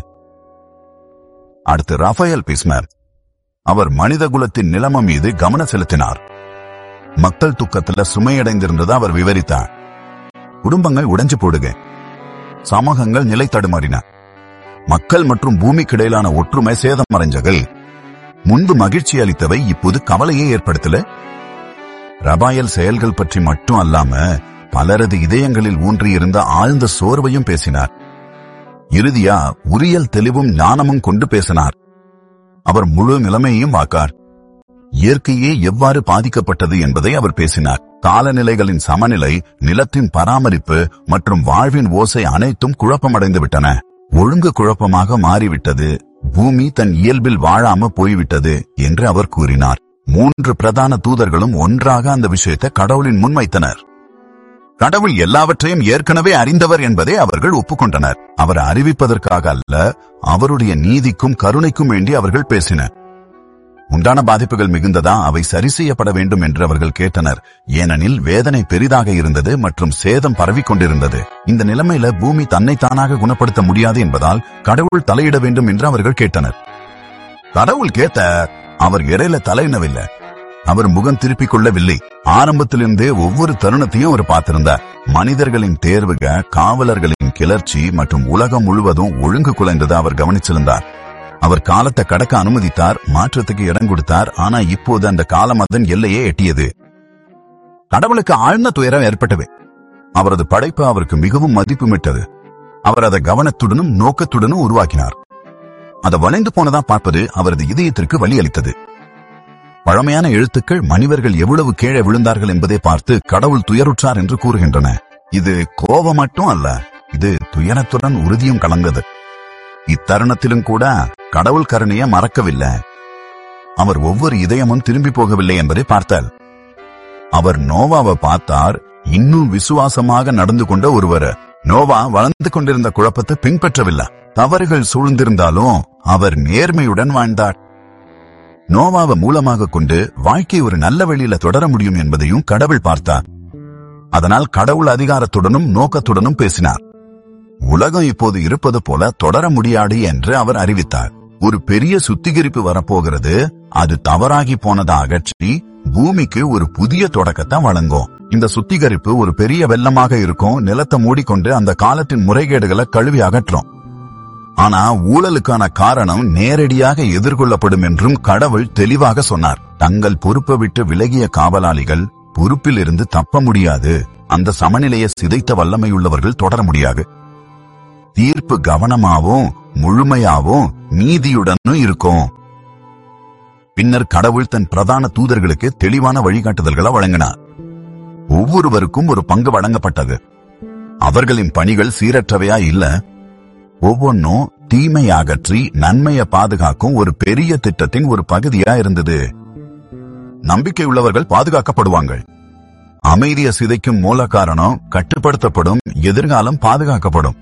அடுத்து ராஃபேல் பேசினார். அவர் மனித குலத்தின் நிலைமை மீது கவனம் செலுத்தினார். மக்கள் துக்கத்துல சுமையடைந்திருந்ததை அவர் விவரித்தார். குடும்பங்கள் உடைஞ்சு போடுக, சமூகங்கள் நிலை தடுமாறின, மக்கள் மற்றும் பூமிக்கு இடையிலான ஒற்றுமை சேதம் அடைஞ்சகள். முன்பு மகிழ்ச்சி அளித்தவை இப்போது கவலையை ஏற்படுத்தல. ரபாயல் செயல்கள் பற்றி மட்டும் அல்லாம பலரது இதயங்களில் ஊன்றியிருந்த ஆழ்ந்த சோர்வையும் பேசினார். இறுதியா உரியல் தெளிவும் ஞானமும் கொண்டு பேசினார். அவர் முழு நிலைமையையும் வாக்கார். இயற்கையே எவ்வாறு பாதிக்கப்பட்டது என்பதை அவர் பேசினார். காலநிலைகளின் சமநிலை, நிலத்தின் பராமரிப்பு மற்றும் வாழ்வின் ஓசை அனைத்தும் குழப்பமடைந்து விட்டன. ஒழுங்கு குழப்பமாக மாறிவிட்டது. பூமி தன் இயல்பில் வாழாம போய்விட்டது என்று அவர் கூறினார். 3 பிரதான தூதர்களும் ஒன்றாக அந்த விஷயத்தை கடவுளின் முன்வைத்தனர். கடவுள் எல்லாவற்றையும் ஏற்கனவே அறிந்தவர் என்பதை அவர்கள் ஒப்புக்கொண்டனர். அவர் அறிவிப்பதற்காக அல்ல, அவருடைய நீதிக்கும் கருணைக்கும் வேண்டி அவர்கள் பேசினர். உண்டான பாதிப்புகள் மிகுந்ததா, அவை சரி செய்யப்பட வேண்டும் என்று அவர்கள் கேட்டனர். ஏனெனில் வேதனை பெரிதாக இருந்தது மற்றும் சேதம் பரவிக்கொண்டிருந்தது. இந்த நிலைமையில பூமி தன்னை தானாக குணப்படுத்த முடியாது என்பதால் கடவுள் தலையிட வேண்டும் என்று அவர்கள் கேட்டனர். கடவுள் கேட்ட, அவர் இடையில தலையிடவில்லை. அவர் முகம் திருப்பிக் கொள்ளவில்லை. ஆரம்பத்திலிருந்தே ஒவ்வொரு தருணத்தையும் அவர் பார்த்திருந்தார். மனிதர்களின் தேர்வுக, காவலர்களின் கிளர்ச்சி மற்றும் உலகம் முழுவதும் ஒழுங்கு குலைந்ததை அவர் கவனிச்சிருந்தார். அவர் காலத்தை கடக்க அனுமதித்தார், மாற்றத்துக்கு இடம் கொடுத்தார். ஆனா இப்போது அந்த காலம் அதன் எல்லையே எட்டியது. கடவுளுக்கு ஆழ்ந்த துயரம் ஏற்பட்டது. அவரது படைப்பு அவருக்கு மிகவும் மதிப்புமிட்டது. அவர் அதை கவனத்துடனும் நோக்கத்துடனும் உருவாக்கினார். அதை வளைந்து போனதா பார்ப்பது அவரது இதயத்திற்கு வழி அளித்தது. பழமையான எழுத்துக்கள் மனிதர்கள் எவ்வளவு கீழே விழுந்தார்கள் என்பதை பார்த்து கடவுள் துயருற்றார் என்று கூறுகின்றன. இது கோபம் மட்டும் அல்ல, இது துயரத்துடன் உறுதியும் கலந்தது. இத்தருணத்திலும் கூட கடவுள் கருணையை மறக்கவில்லை. அவர் ஒவ்வொரு இதயமும் திரும்பி போகவில்லை என்பதை பார்த்தார். அவர் நோவாவை பார்த்தார். இன்னும் விசுவாசமாக நடந்து கொண்ட ஒருவர். நோவா வளர்ந்து கொண்டிருந்த குழப்பத்தை பின்பற்றவில்லை. தவறுகள் சூழ்ந்திருந்தாலும் அவர் நேர்மையுடன் வாழ்ந்தார். நோவாவை மூலமாக கொண்டு வாழ்க்கை ஒரு நல்ல வழியில தொடர முடியும் என்பதையும் கடவுள் பார்த்தார். அதனால் கடவுள் அதிகாரத்துடனும் நோக்கத்துடனும் பேசினார். உலகம் இப்போது இருப்பது போல தொடர முடியாது என்று அவர் அறிவித்தார். ஒரு பெரிய சுத்திகரிப்பு வரப்போகிறது. அது தவறாகி போனதை அகற்றி பூமிக்கு ஒரு புதிய தொடக்கத்தை வழங்கும். இந்த சுத்திகரிப்பு ஒரு பெரிய வெள்ளமாக இருக்கும். நிலத்தை மூடிக்கொண்டு அந்த காலத்தின் முறைகேடுகளை கழுவி அகற்றும். ஆனா ஊழலுக்கான காரணம் நேரடியாக எதிர்கொள்ளப்படும் என்றும் கடவுள் தெளிவாக சொன்னார். தங்கள் பொறுப்பை விட்டு விலகிய காவலாளிகள் பொறுப்பில் இருந்து தப்ப முடியாது. அந்த சமநிலையை சிதைத்த வல்லமையுள்ளவர்கள் தொடர முடியாது. தீர்ப்பு கவனமாவும் முழுமையாவும் நீதியுடனும் இருக்கும். பின்னர் கடவுள் தன் பிரதான தூதர்களுக்கு தெளிவான வழிகாட்டுதல்களை வழங்கினார். ஒவ்வொருவருக்கும் ஒரு பங்கு வழங்கப்பட்டது. அவர்களின் பணிகள் சீரற்றவையா இல்ல. ஒவ்வொன்றும் தீமையை அகற்றி நன்மையை பாதுகாக்கும் ஒரு பெரிய திட்டத்தின் ஒரு பகுதியா இருந்தது. நம்பிக்கை உள்ளவர்கள் பாதுகாக்கப்படுவாங்க. அமைதியை சிதைக்கும் மூல காரணம் கட்டுப்படுத்தப்படும். எதிர்காலம் பாதுகாக்கப்படும்.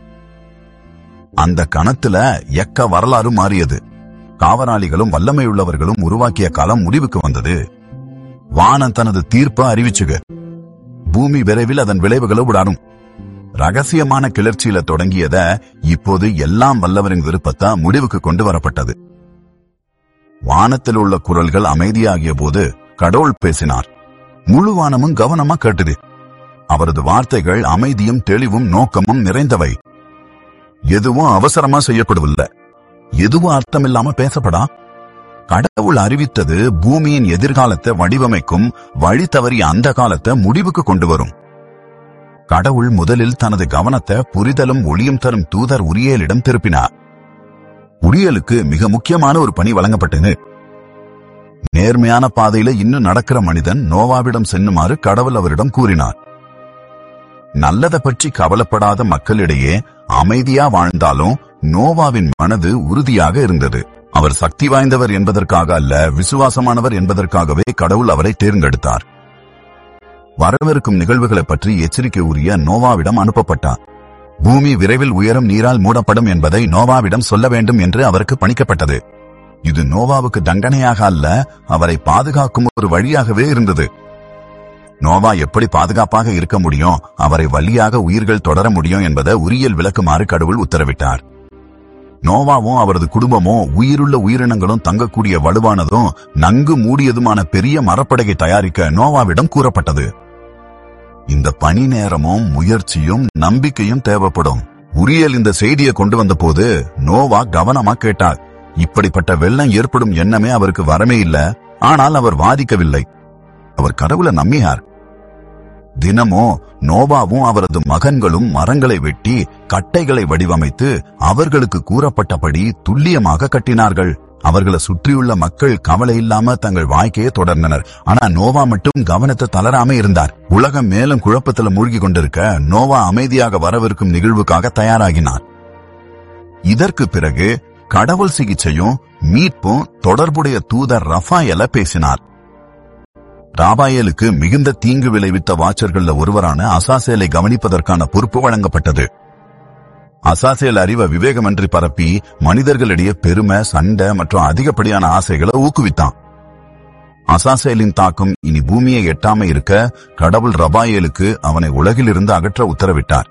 அந்த கணத்துல எக்க வரலாறு மாறியது. காவலாளிகளும் வல்லமையுள்ளவர்களும் உருவாக்கிய காலம் முடிவுக்கு வந்தது. வானம் தனது தீர்ப்பை அறிவிச்சுக. பூமி விரைவில் அதன் விளைவுகளை விடாரும். ரகசியமான கிளர்ச்சியில தொடங்கியத இப்போது எல்லாம் வல்லவரின் விருப்பத்தை முடிவுக்கு கொண்டு வரப்பட்டது. வானத்தில் உள்ள குரல்கள் அமைதியாகிய போது கடவுள் பேசினார். முழு வானமும் கவனமா கேட்டது. அவரது வார்த்தைகள் அமைதியும் தெளிவும் நோக்கமும் நிறைந்தவை. எதுவும் அவசரமா செய்யப்படவில்லை. எதுவும் அர்த்தமில்லாம பேசப்படா. கடவுள் அறிவித்தது பூமியின் எதிர்காலத்தை வடிவமைக்கும். வழி தவறிய அந்த காலத்தை முடிவுக்கு கொண்டு வரும். கடவுள் முதலில் தனது கவனத்தை புரிதலும் ஒளியும் தரும் தூதர் உரியலிடம் திருப்பினார். உரியலுக்கு மிக முக்கியமான ஒரு பணி வழங்கப்பட்டது. நேர்மையான பாதையில இன்னும் நடக்கிற மனிதன் நோவாவிடம் செல்லுமாறு கடவுள் அவரிடம் கூறினார். நல்லதை பற்றி கவலைப்படாத மக்களிடையே அமைதியா வாழ்ந்தாலும் நோவாவின் மனது உறுதியாக இருந்தது. அவர் சக்தி வாய்ந்தவர் என்பதற்காக அல்ல, விசுவாசமானவர் என்பதற்காகவே கடவுள் அவரை தேர்ந்தெடுத்தார். வரவிருக்கும் நிகழ்வுகளை பற்றி எச்சரிக்கை உரிய நோவாவிடம் அனுப்பப்பட்டார். பூமி விரைவில் உயரும் நீரால் மூடப்படும் என்பதை நோவாவிடம் சொல்ல வேண்டும் என்று அவருக்கு பணிக்கப்பட்டது. இது நோவாவுக்கு தண்டனையாக அல்ல, அவரை பாதுகாக்கும் ஒரு வழியாகவே இருந்தது. நோவா எப்படி பாதுகாப்பாக இருக்க முடியும், அவரை வழியாக உயிர்கள் தொடர முடியும் என்பதை உரியல் விளக்குமாறு கடவுள் உத்தரவிட்டார். நோவாவும் அவரது குடும்பமும் உயிருள்ள உயிரினங்களும் தங்கக்கூடிய வலுவானதும் நன்கு மூடியதுமான பெரிய மரப்படகை தயாரிக்க நோவாவிடம் கூறப்பட்டது. இந்த பணி நேரமும் முயற்சியும் நம்பிக்கையும் தேவைப்படும். உரியல் இந்த செய்தியை கொண்டு வந்த போது நோவா கவனமா கேட்டார். இப்படிப்பட்ட வெள்ளம் ஏற்படும் எண்ணமே அவருக்கு வரமே இல்ல. ஆனால் அவர் வாதிக்கவில்லை. அவர் கடவுளை நம்பினார். தினமோ நோவாவும் அவரது மகன்களும் மரங்களை வெட்டி கட்டைகளை வடிவமைத்து அவர்களுக்கு கூறப்பட்டபடி துல்லியமாக கட்டினார்கள். அவர்களை சுற்றியுள்ள மக்கள் கவலை இல்லாம தங்கள் வாழ்க்கையை தொடர்ந்தனர். ஆனா நோவா மட்டும் கவனத்தை தளராம இருந்தார். உலகம் மேலும் குழப்பத்துல மூழ்கி கொண்டிருக்க நோவா அமைதியாக வரவிருக்கும் நிகழ்வுக்காக தயாராகினார். இதற்கு பிறகு கடவுள் சிகிச்சையும் மீட்பும் தொடர்புடைய தூதர் ரஃபாயேல பேசினார். ராபாயேலுக்கு மிகுந்த தீங்கு விளைவித்த வாச்சர்கள்ல ஒருவரான அசாசேலை கவனிப்பதற்கான பொறுப்பு வழங்கப்பட்டது. அசாசேல் அறிவை விவேகமின்றி பரப்பி மனிதர்களிடையே பெருமை, சண்டை மற்றும் அதிகப்படியான ஆசைகளை ஊக்குவித்தான். அசாசேலின் தாக்கம் இனி பூமியை எட்டாம இருக்க கடவுள் ரபாயேலுக்கு அவனை உலகிலிருந்து அகற்ற உத்தரவிட்டார்.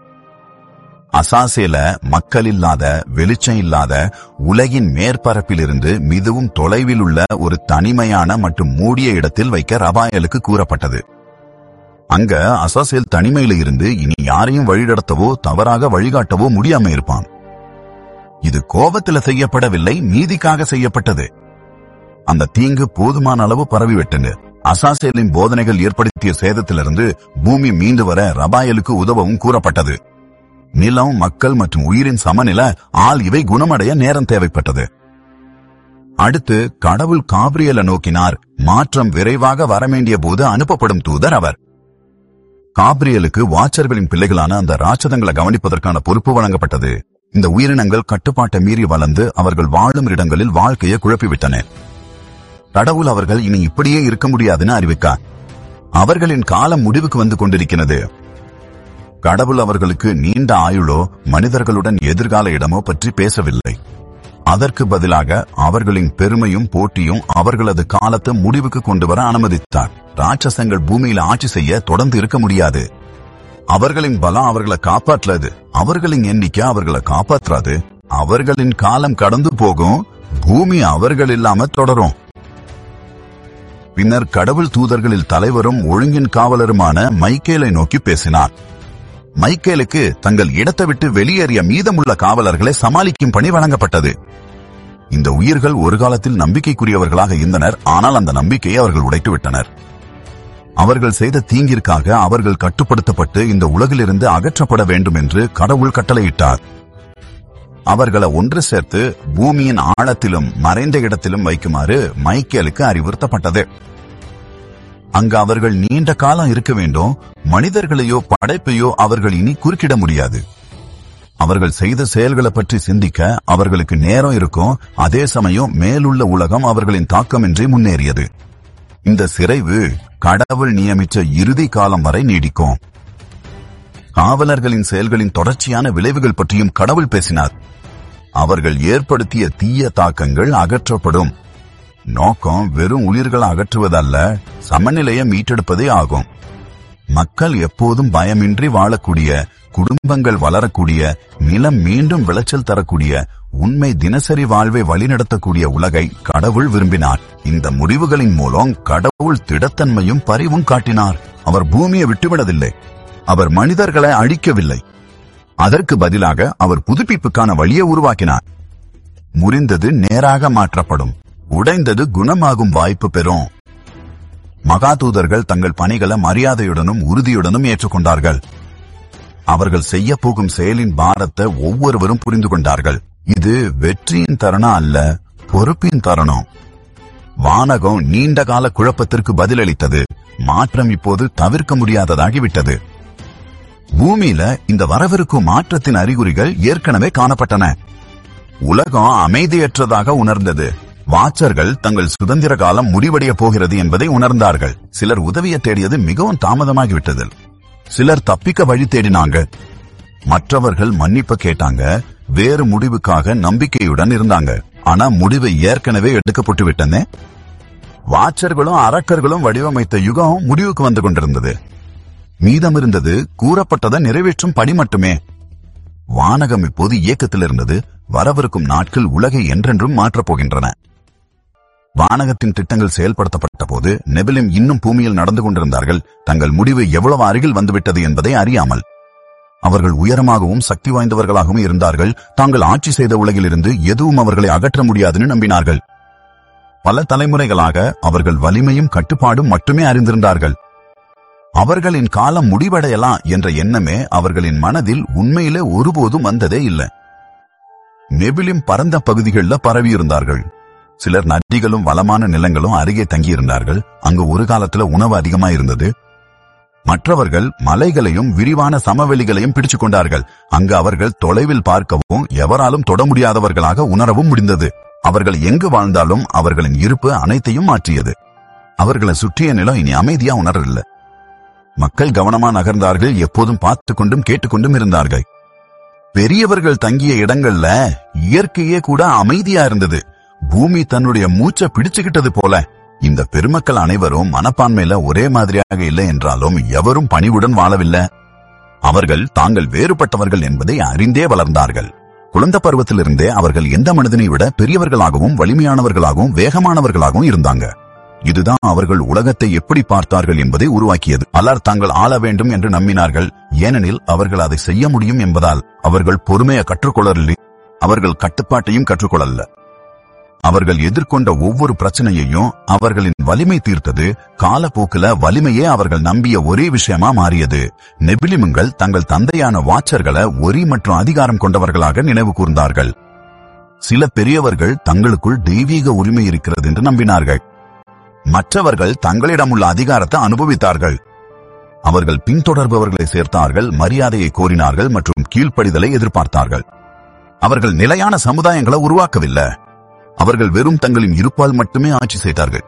அசாசேல மக்கள் இல்லாத, வெளிச்சம் இல்லாத உலகின் மேற்பரப்பிலிருந்து மிகவும் தொலைவில் உள்ள ஒரு தனிமையான மற்றும் மூடிய இடத்தில் வைக்க ரபாயேலுக்கு கூறப்பட்டது. அங்க அசாசேல் தனிமையில இருந்து இனி யாரையும் வழிநடத்தவோ தவறாக வழிகாட்டவோ முடியாம இருப்பான். இது கோபத்துல செய்யப்படவில்லை, நீதிக்காக செய்யப்பட்டது. அந்த தீங்கு போதுமான அளவு பரவிவிட்டது. அசாசேலின் போதனைகள் ஏற்படுத்திய சேதத்திலிருந்து பூமி மீண்டு வர ரபாயேலுக்கு உதவவும் கூறப்பட்டது. நிலம், மக்கள் மற்றும் உயிரின் சமநிலை இவை குணமடைய நேரம் தேவைப்பட்டது. அடுத்து கடவுள் காப்ரியேலை நோக்கினார். மாற்றம் விரைவாக வரவேண்டிய போது அனுப்பப்படும் தூதர் அவர். காப்ரியேலுக்கு வாச்சர்களின் பிள்ளைகளான அந்த ராட்சதங்களை கவனிப்பதற்கான பொறுப்பு வழங்கப்பட்டது. இந்த உயிரினங்கள் கட்டுப்பாட்டை மீறி வளர்ந்து அவர்கள் வாழும் இடங்களில் வாழ்க்கையை குழப்பிவிட்டன. கடவுள் அவர்கள் இனி இப்படியே இருக்க முடியாதுன்னு அறிவிக்கார். அவர்களின் காலம் முடிவுக்கு வந்து கொண்டிருக்கிறது. கடவுள் அவர்களுக்கு நீண்ட ஆயுளோ மனிதர்களுடன் எதிர்கால இடமோ பற்றி பேசவில்லை. அதற்கு பதிலாக அவர்களின் பெருமையும் போட்டியும் அவர்களது காலத்தை முடிவுக்கு கொண்டு வர அனுமதித்தார். ராட்சசங்கள் பூமியில ஆட்சி செய்ய தொடர்ந்து இருக்க முடியாது. அவர்களின் பலம் அவர்களை காப்பாற்றாது, அவர்களின் எண்ணிக்கை அவர்களை காப்பாற்றாது. அவர்களின் காலம் கடந்து போகும், பூமி அவர்கள் இல்லாம தொடரும். பின்னர் கடவுள் தூதர்களில் தலைவரும் ஒழுங்கின் காவலருமான மைக்கேலை நோக்கி பேசினார். மைக்கேலுக்கு தங்கள் இடத்தை விட்டு வெளியேறிய மீதமுள்ள காவலர்களை சமாளிக்கும் பணி வழங்கப்பட்டது. இந்த உயிர்கள் ஒரு காலத்தில் நம்பிக்கைக்குரியவர்களாக இருந்தனர், ஆனால் அந்த நம்பிக்கையை அவர்கள் உடைத்துவிட்டனர். அவர்கள் செய்த தீங்கிற்காக அவர்கள் கட்டுப்படுத்தப்பட்டு இந்த உலகிலிருந்து அகற்றப்பட வேண்டும் என்று கடவுள் கட்டளையிட்டார். அவர்களை ஒன்று சேர்த்து பூமியின் ஆழத்திலும் மறைந்த இடத்திலும் வைக்குமாறு மைக்கேலுக்கு அறிவுறுத்தப்பட்டது. அங்கு அவர்கள் நீண்ட காலம் இருக்க வேண்டும். மனிதர்களையோ படைப்பையோ அவர்கள் இனி குறுக்கிட முடியாது. அவர்கள் செய்த செயல்களை பற்றி சிந்திக்க அவர்களுக்கு நேரம் இருக்கும். அதே சமயம் மேலுள்ள உலகம் அவர்களின் தாக்கமின்றி முன்னேறியது. இந்த சிறைவு கடவுள் நியமித்த இறுதி காலம் வரை நீடிக்கும். காவலர்களின் செயல்களின் தொடர்ச்சியான விளைவுகள் பற்றியும் கடவுள் பேசினார். அவர்கள் ஏற்படுத்திய தீய தாக்கங்கள் அகற்றப்படும். நோக்கம் வெறும் உயிர்களை அகற்றுவதல்ல, சமநிலையை மீட்டெடுப்பதே ஆகும். மக்கள் எப்போதும் பயமின்றி வாழக்கூடிய, குடும்பங்கள் வளரக்கூடிய, நிலம் மீண்டும் விளைச்சல் தரக்கூடிய, உண்மை தினசரி வாழ்வை வழிநடத்தக்கூடிய உலகை கடவுள் விரும்பினார். இந்த முடிவுகளின் மூலம் கடவுள் திடத்தன்மையும் பரிவும் காட்டினார். அவர் பூமியை விட்டுவிடவில்லை, அவர் மனிதர்களை அழிக்கவில்லை. அதற்கு பதிலாக அவர் புதுப்பிப்புக்கான வழியை உருவாக்கினார். முறிந்தது நேராக மாற்றப்படும், உடைந்தது குணமாகும் வாய்ப்பு பெறும். மகாதூதர்கள் தங்கள் பணிகளை மரியாதையுடனும் உறுதியுடனும் ஏற்றுக்கொண்டார்கள். அவர்கள் செய்ய போகும் செயலின் பாரத்தை ஒவ்வொருவரும் புரிந்து கொண்டார்கள். இது வெற்றியின் தருணம் அல்ல, பொறுப்பின் தருணம். வானகம் நீண்ட கால குழப்பத்திற்கு பதிலளித்தது. மாற்றம் இப்போது தவிர்க்க முடியாததாகிவிட்டது. பூமியில இந்த வரவிருக்கும் மாற்றத்தின் அறிகுறிகள் ஏற்கனவே காணப்பட்டன. உலகம் அமைதியற்றதாக உணர்ந்தது. வாச்சர்கள் தங்கள் சுதந்திர காலம் முடிவடைய போகிறது என்பதை உணர்ந்தார்கள். சிலர் உதவியை தேடியது மிகவும் தாமதமாகிவிட்டது. சிலர் தப்பிக்க வழி தேடினாங்க. மற்றவர்கள் மன்னிப்பு கேட்டாங்க. வேறு முடிவுக்காக நம்பிக்கையுடன் இருந்தாங்க. ஆனா முடிவு ஏற்கனவே எடுக்கப்பட்டு விட்டனே. வாச்சர்களும் அரக்கர்களும் வடிவமைத்த யுகம் முடிவுக்கு வந்து கொண்டிருந்தது. மீதம் இருந்தது கூறப்பட்டதை நிறைவேற்றும் படி மட்டுமே. வானகம் இப்போது இயக்கத்தில் இருந்தது. வரவிருக்கும் நாட்கள் உலகை என்றென்றும் மாற்றப் போகின்றன. வானகத்தின் திட்டங்கள் செயல்படுத்தப்பட்ட போது நெபிலிம் இன்னும் பூமியில் நடந்து கொண்டிருந்தார்கள், தங்கள் முடிவு எவ்வளவு அருகில் வந்துவிட்டது என்பதை அறியாமல். அவர்கள் உயரமாகவும் சக்தி வாய்ந்தவர்களாகவும் இருந்தார்கள். தாங்கள் ஆட்சி செய்த உலகிலிருந்து எதுவும் அவர்களை அகற்ற முடியாதுன்னு நம்பினார்கள். பல தலைமுறைகளாக அவர்கள் வலிமையும் கட்டுப்பாடும் மட்டுமே அறிந்திருந்தார்கள். அவர்களின் காலம் முடிவடையலாம் என்ற எண்ணமே அவர்களின் மனதில் உண்மையிலே ஒருபோதும் வந்ததே இல்லை. நெபிலிம் பரந்த பகுதிகளில் பரவியிருந்தார்கள். சிலர் நதிகளும் வளமான நிலங்களும் அருகே தங்கியிருந்தார்கள். அங்கு ஒரு காலத்துல உணவு அதிகமா இருந்தது. மற்றவர்கள் மலைகளையும் விரிவான சமவெளிகளையும் பிடிச்சுக் கொண்டார்கள். அங்கு அவர்கள் தொலைவில் பார்க்கவும் எவராலும் தொட முடியாதவர்களாக உணரவும் முடிந்தது. அவர்கள் எங்கு வாழ்ந்தாலும் அவர்களின் இருப்பு அனைத்தையும் மாற்றியது. அவர்களை சுற்றிய நிலம் இனி அமைதியா உணரவில்லை. மக்கள் கவனமா நகர்ந்தார்கள். எப்போதும் பார்த்து கொண்டும் கேட்டுக்கொண்டும் இருந்தார்கள். பெரியவர்கள் தங்கிய இடங்கள்ல இயற்கையே கூட அமைதியா இருந்தது. பூமி தன்னுடைய மூச்சை பிடிச்சுக்கிட்டது போல. இந்த பெருமக்கள் அனைவரும் மனப்பான்மையில ஒரே மாதிரியாக இல்லை என்றாலும் எவரும் பணிவுடன் வாழவில்லை. அவர்கள் தாங்கள் வேறுபட்டவர்கள் என்பதை அறிந்தே வளர்ந்தார்கள். குழந்தை பருவத்திலிருந்தே அவர்கள் எந்த மனிதனை விட பெரியவர்களாகவும் வலிமையானவர்களாகவும் வேகமானவர்களாகவும் இருந்தாங்க. இதுதான் அவர்கள் உலகத்தை எப்படி பார்த்தார்கள் என்பதை உருவாக்கியது. பலர் தாங்கள் ஆள வேண்டும் என்று நம்பினார்கள். ஏனெனில் அவர்கள் அதை செய்ய முடியும் என்பதால். அவர்கள் பொறுமையை கற்றுக்கொள்ளவில்லை, அவர்கள் கட்டுப்பாட்டையும் கற்றுக்கொள்ளல. அவர்கள் எதிர்கொண்ட ஒவ்வொரு பிரச்சனையையும் அவர்களின் வலிமை தீர்த்தது. காலப்போக்கில வலிமையே அவர்கள் நம்பிய ஒரே விஷயமா மாறியது. நெபிலிம்கள் தங்கள் தந்தையான வாச்சர்களை ஒரி மற்றும் அதிகாரம் கொண்டவர்களாக நினைவு கூர்ந்தார்கள். சில பெரியவர்கள் தங்களுக்குள் தெய்வீக உரிமை இருக்கிறது என்று நம்பினார்கள். மற்றவர்கள் தங்களிடம் உள்ள அதிகாரத்தை அனுபவித்தார்கள். அவர்கள் பின்தொடர்பவர்களை சேர்த்தார்கள், மரியாதையை கோரினார்கள் மற்றும் கீழ்ப்படிதலை எதிர்பார்த்தார்கள். அவர்கள் நிலையான சமுதாயங்களை உருவாக்கவில்லை. அவர்கள் வெறும் தங்களின் இருப்பால் மட்டுமே ஆட்சி செய்தார்கள்.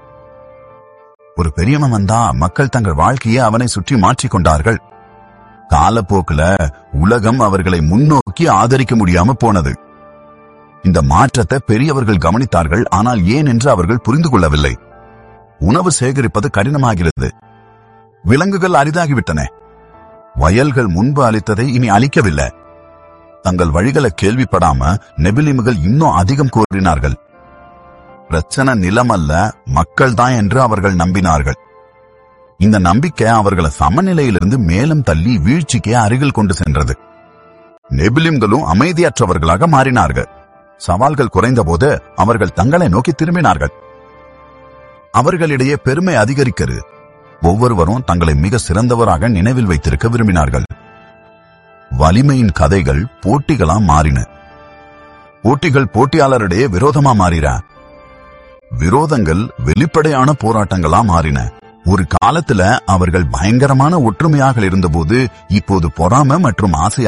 ஒரு பெரியவன் வந்தா மக்கள் தங்கள் வாழ்க்கையை அவனை சுற்றி மாற்றிக்கொண்டார்கள். காலப்போக்கில உலகம் அவர்களை முன்னோக்கி ஆதரிக்க முடியாம போனது. இந்த மாற்றத்தை பெரியவர்கள் கவனித்தார்கள், ஆனால் ஏன் என்று அவர்கள் புரிந்து கொள்ளவில்லை. உணவு சேகரிப்பது கடினமாகிறது. விலங்குகள் அரிதாகிவிட்டன. வயல்கள் முன்பு அளித்ததை இனி அளிக்கவில்லை. தங்கள் வழிகளை கேள்விப்படாம நெபிலிம்கள் இன்னும் அதிகம் கோரினார்கள். பிரச்சனை நிலம் அல்ல, மக்கள் தான் என்று அவர்கள் நம்பினார்கள். இந்த நம்பிக்கை அவர்களை சமநிலையிலிருந்து மேலும் தள்ளி வீழ்ச்சிக்கு அருகில் கொண்டு சென்றது. நெபிலிம்களும் அமைதியற்றவர்களாக மாறினார்கள். சவால்கள் குறைந்தபோது அவர்கள் தங்களை நோக்கி திரும்பினார்கள். அவர்களிடையே பெருமை அதிகரிக்கிறது. ஒவ்வொருவரும் தங்களை மிக சிறந்தவராக நினைவில் வைத்திருக்க விரும்பினார்கள். வலிமையின் கதைகள் போட்டிகளா மாறின. போட்டிகள் போட்டியாளரிடையே விரோதமா மாறின. விரோதங்கள் வெளிப்படையான போராட்டங்களா மாறின. ஒரு காலத்துல அவர்கள் பயங்கரமான ஒற்றுமையாக இருந்தபோது இப்போது பொறாமை மற்றும் ஆசை